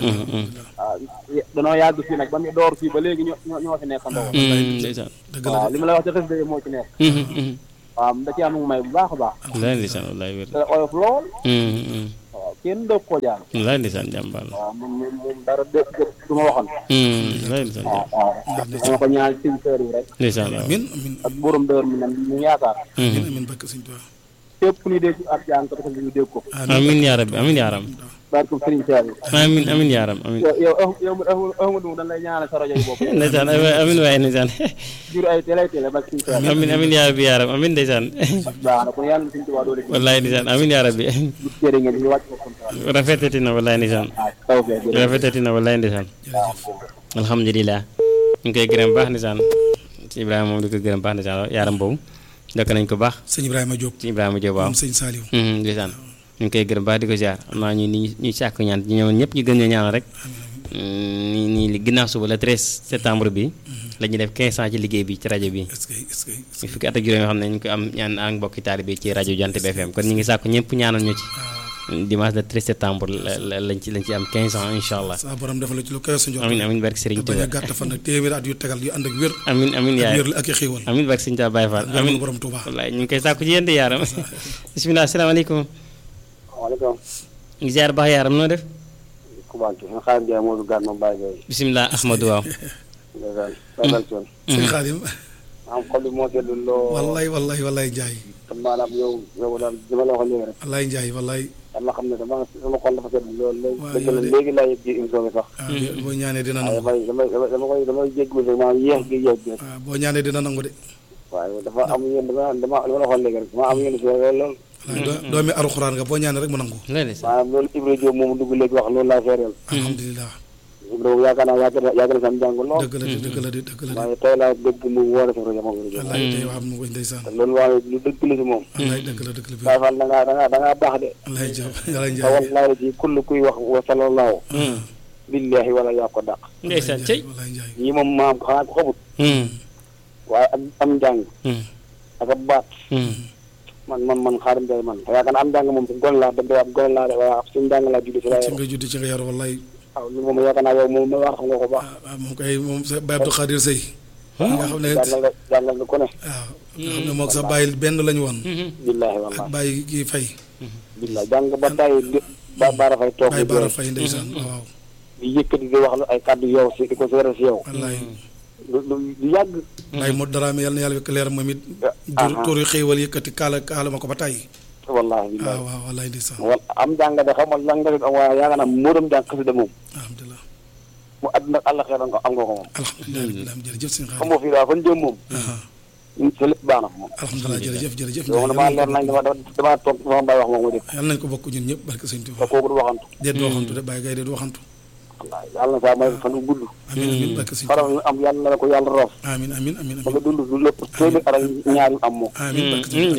Speaker 5: waaw danoo yàgg fii nag ba ñu door fii ba léegi ñoo fi nekk ndoo
Speaker 1: ndeysaan
Speaker 5: waaw li ma lay wax ci xasida moo ci nekk waaw da ci am may bu baax a baax
Speaker 1: wallaay ndeysaan wallaay wér
Speaker 5: te oyof lool waaw kenn doog koo jaar
Speaker 1: wallaay ndeysaan jàmbaar
Speaker 5: waaw moom dara du ma waxoon
Speaker 1: wallaay ndeysaan
Speaker 5: waaw dama ko ñaan siñ sër yi rek
Speaker 1: ndeysaan waaw
Speaker 5: ak borom dër mi nan ñu yaakaar
Speaker 2: amiin barke sëñ Tuubaa
Speaker 5: fépp ñu dégg ab jàng ko ñu dégg ko
Speaker 1: amiin yaa rabbi amiin yaa rabbi
Speaker 5: barke Sëriñ Saliou
Speaker 1: amiin yaa rabbi amiin
Speaker 5: yow Ahmadou dañ lay ñaanal sa rajo yi bopp
Speaker 1: ndeysaan amiin waaye ndeysaan
Speaker 5: jur ay télé barke Sëriñ Saliou
Speaker 1: amiin yaa rabbi yaa rabbi amiin ndeysaan
Speaker 5: baax na kon yàlla na Sëriñ Tuubaa doole
Speaker 1: wallaay ndeysaan amiin yaa rabbi
Speaker 5: jërë ngeen ñu wàcc ko
Speaker 1: rafetati na wallaay ndeysaan rafetati na wallaay ndeysaan alhamdulilah ñu ngi koy gërëm baax ndeysaan ci Ibrahima moom di ko gërëm baax ndeysaan yaaram boobu dëkk nañ ko baax
Speaker 2: sëñ Ibrahima Diop
Speaker 1: waaw
Speaker 2: sëñ Saliou
Speaker 1: ndeysaan ñu ngi koy gërëm baax di ko ziar am naa ñuy sàkku ñaan ñu ñëwoon ñëpp ñu gën ñu ñaanal rek nii ginnaaw suba le 13 septembre bi la ñuy def 15 ans ci liggéey bi ci rajo bi ñu fukki at ak juróom yoo xam ne ñu ko am ñaan ak mbokki taalibe ci rajo Jant bi FM kon ñu ngi sàkku ñëpp ñaanal ñu ci dimanche le 13 septembre lañ ci am 15 ans incha allah.
Speaker 2: sa borom defal la ci lu kawe sa njort.
Speaker 1: amiin amiin barke Serigne Touba
Speaker 2: bañ a gàtt fan nag téeméeri at yu tegal yu ànd ak wér.
Speaker 1: amiin amiin yaay
Speaker 2: wér ak i xéewal.
Speaker 1: amiin barke Serigne Touba Baye Fall.
Speaker 2: amiin borom Touba.
Speaker 1: wallaay ñu ngi koy sàkku ci yéen de yaaram. bisimilah asalaamaaleykum.
Speaker 4: waaleykum.
Speaker 1: ngi ziar baax yaaram noo def.
Speaker 4: Kubanti sëñ Xaadim Ndiaye moo du gàtt moom Baye Gueye.
Speaker 1: bisimilah Ahmadou waaw.
Speaker 2: sëñ Xaadim.
Speaker 4: am xol bi moo seetlu loo.
Speaker 2: wallaay Ndiaye.
Speaker 4: te maanaam yow daal dama la wax léegi rek.
Speaker 2: wallaay Ndiaye wallaay.
Speaker 4: yàlla xam ne sama xol dafa seetlu loolu. waaw yow de léegi laa yëg ci émission bi sax.
Speaker 2: boo ñaanee dina nangu.
Speaker 4: damay jégalu rek maanaam yéex gi yéex gi.
Speaker 2: waaw boo ñaanee dina nangu de.
Speaker 4: waaye dafa am yéen dama la waxoon léegi rek dama am yéen si loolu.
Speaker 2: doomi alxuraan nga boo ñaanee rek mu nangu.
Speaker 4: maanaam loolu Ibrahima Diop moomu dugg léegi wax loolu laa seereel.
Speaker 2: alhamdulilah.
Speaker 4: Ibrahima yaakaar naa yàgg na sam njàng lool.
Speaker 2: dëgg la
Speaker 4: waaye tey laa dëgg mu wóor a sa rajo moom.
Speaker 2: wallaay tey wax mu koy ndeysaan.
Speaker 4: loolu waaye lu dëgg la si moom.
Speaker 2: wallaay dëgg la
Speaker 4: Baye Fall da ngaa baax de.
Speaker 2: wallaay Ndiaye
Speaker 4: te wallaay ci kull kuy wax wa sallallahu. billahi wala yaa ko dàq.
Speaker 1: ndeysaan cey
Speaker 4: ñii moom maam xanaa ko xamut. waaye ak am njàng. ak ab baat. man Xaadim Ndiaye man te yaakaar naa am njàng moom suñu gone laa dem ab gone laa de waaye suñu njàng laa judd si la
Speaker 2: ci nga yor wallaay.
Speaker 4: waaw li moom yaakaar naa yow moom ma wax xam nga ko baax.
Speaker 2: waaw moom kay moom sa Baye Abdou Khadir Sey. nga xam ne
Speaker 4: jàngal nga ko ne.
Speaker 2: waaw nga xam ne moog sa Baye benn lañu woon.
Speaker 4: billaahi wallaahi
Speaker 2: ak Baye kii Fay.
Speaker 4: billaahi jàng ba tey Baara Fay toog.
Speaker 2: Baye Baara Fay ndeysaan waaw.
Speaker 4: di yëkkati di wax ay kàddu yow si di ko seere si yow.
Speaker 2: wallaay.
Speaker 4: du yàgg.
Speaker 2: Baye Modou Dramé yàlla na yàlla wekk leeram moom it. tur yu xéewal yëkkati kaala ma ko ba tey.
Speaker 4: wallaahi billaahi
Speaker 2: waaw wallaay ndeysaan.
Speaker 4: wala am jàng de xam nga lan nga am waaye yaakaar naa moo doon jàng xasida moom.
Speaker 2: alhamdulilah.
Speaker 4: mu àdduna ak àllaxira nga am nga ko moom.
Speaker 2: alhamdulilah jërëjëf sëñ Xaadim.
Speaker 4: xam nga fii daal fan jëm moom. sa lépp baax na moom.
Speaker 2: alhamdulilah jërëjëf.
Speaker 4: yow damaa leer nañ damaa toog sama Baye wax moom ma def.
Speaker 2: yàlla nañ ko bokk ñun ñëpp barke sëñ Tuubaa.
Speaker 4: te kooku du waxantu.
Speaker 2: déet du waxantu de Baye Gaye déet du waxantu.
Speaker 4: wallaahi yàlla na saa may fan wu gudd.
Speaker 2: amiin barke sëñ
Speaker 4: faral am yàlla na la ko yàlla roof.
Speaker 2: amiin
Speaker 4: ba nga dund lu lépp téeméer ak ñaar yu am moom.
Speaker 2: amiin barke sëñ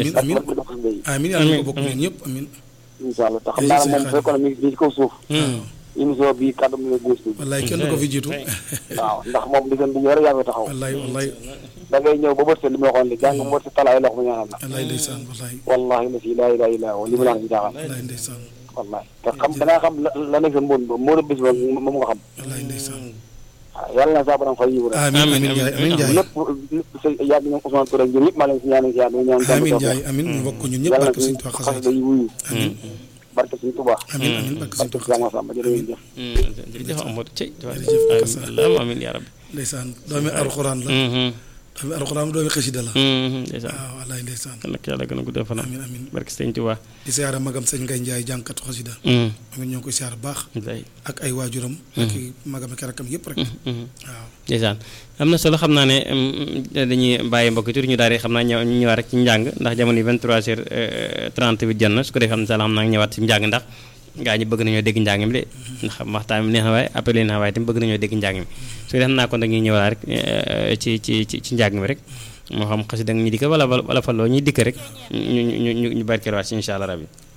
Speaker 2: amiin yàlla nañ ko bokk ñun ñëpp amiin.
Speaker 4: incha allah te xam naa ne moom bu fekkoon ne mi ngi ci kaw suuf. émission bii kàddu mi ngi góos bi.
Speaker 2: wallaay kenn du ko fi jiitu.
Speaker 4: waaw ndax moom li ngeen di yore yaa ngi taxaw.
Speaker 2: wallaay.
Speaker 4: da ngay ñëw ba bët li ma waxoon li jàng mbot si talaay loxo mu ñaanal la.
Speaker 2: wallaay ndeysaan wallaay.
Speaker 4: wallaahi la si laa ilaaha illa huwa li ma la wax ci jaaxal.
Speaker 2: wallaay ndeysaan.
Speaker 4: wallaay te xam dangaa xam la nekk sa mbóot ba moo la bis ba moom nga xam.
Speaker 2: wallaay ndeysaan.
Speaker 4: waaw yàlla na saa borom fay yiw rek.
Speaker 2: amiin Ndiaye.
Speaker 4: lépp sa yàgg ñoom Ousmane Touré ñun ñëpp maa leen si ñaanal si yàlla ñaan.
Speaker 2: amiin Ndiaye amiin ñu bokk ñun ñëpp barke sëñ Tuubaa
Speaker 4: xasida yi wuyu. barke sëñ Tuubaa.
Speaker 2: amiin barke sëñ Tuubaa.
Speaker 1: jërëjëf Amadou Thiel. amiin yaa rabbi.
Speaker 2: ndeysaan doomi alxuraan la. doomi alxuraan doomi xasida la.
Speaker 1: ndeysaan
Speaker 2: waaw wallaay ndeysaan.
Speaker 1: kan nag yàlla gën a guddal fanam.
Speaker 2: amiin
Speaker 1: barke sëñ Tuubaa.
Speaker 2: di siyaare magam sëñ Ngay Njaay jànkatu xasida. amiin ñoo ngi koy siyaare bu baax. ak ay waajuram. ak magam ak rakkam yëpp rek. waaw
Speaker 1: ndeysaan am na solo xam naa ne dañuy bàyyi mbokk tur ñu daal di xam naa ñu ñëwaat rek ci njàng ndax jamono yi 23h38 jot na su ko defee xam naa ñëwaat ci njàng ndax gaa ñi bëgg nañoo dégg njàng mi de ndax waxtaan mi neex na waaye appelé na waaye tamit bëgg nañoo dégg njàng mi su ko defee xam naa kon dañuy ñëwaat rek ci njàng mi rek moo xam xasida ñu dikk wala faloo ñuy dikk rek ñu barkeelwaat si incha allah rabbi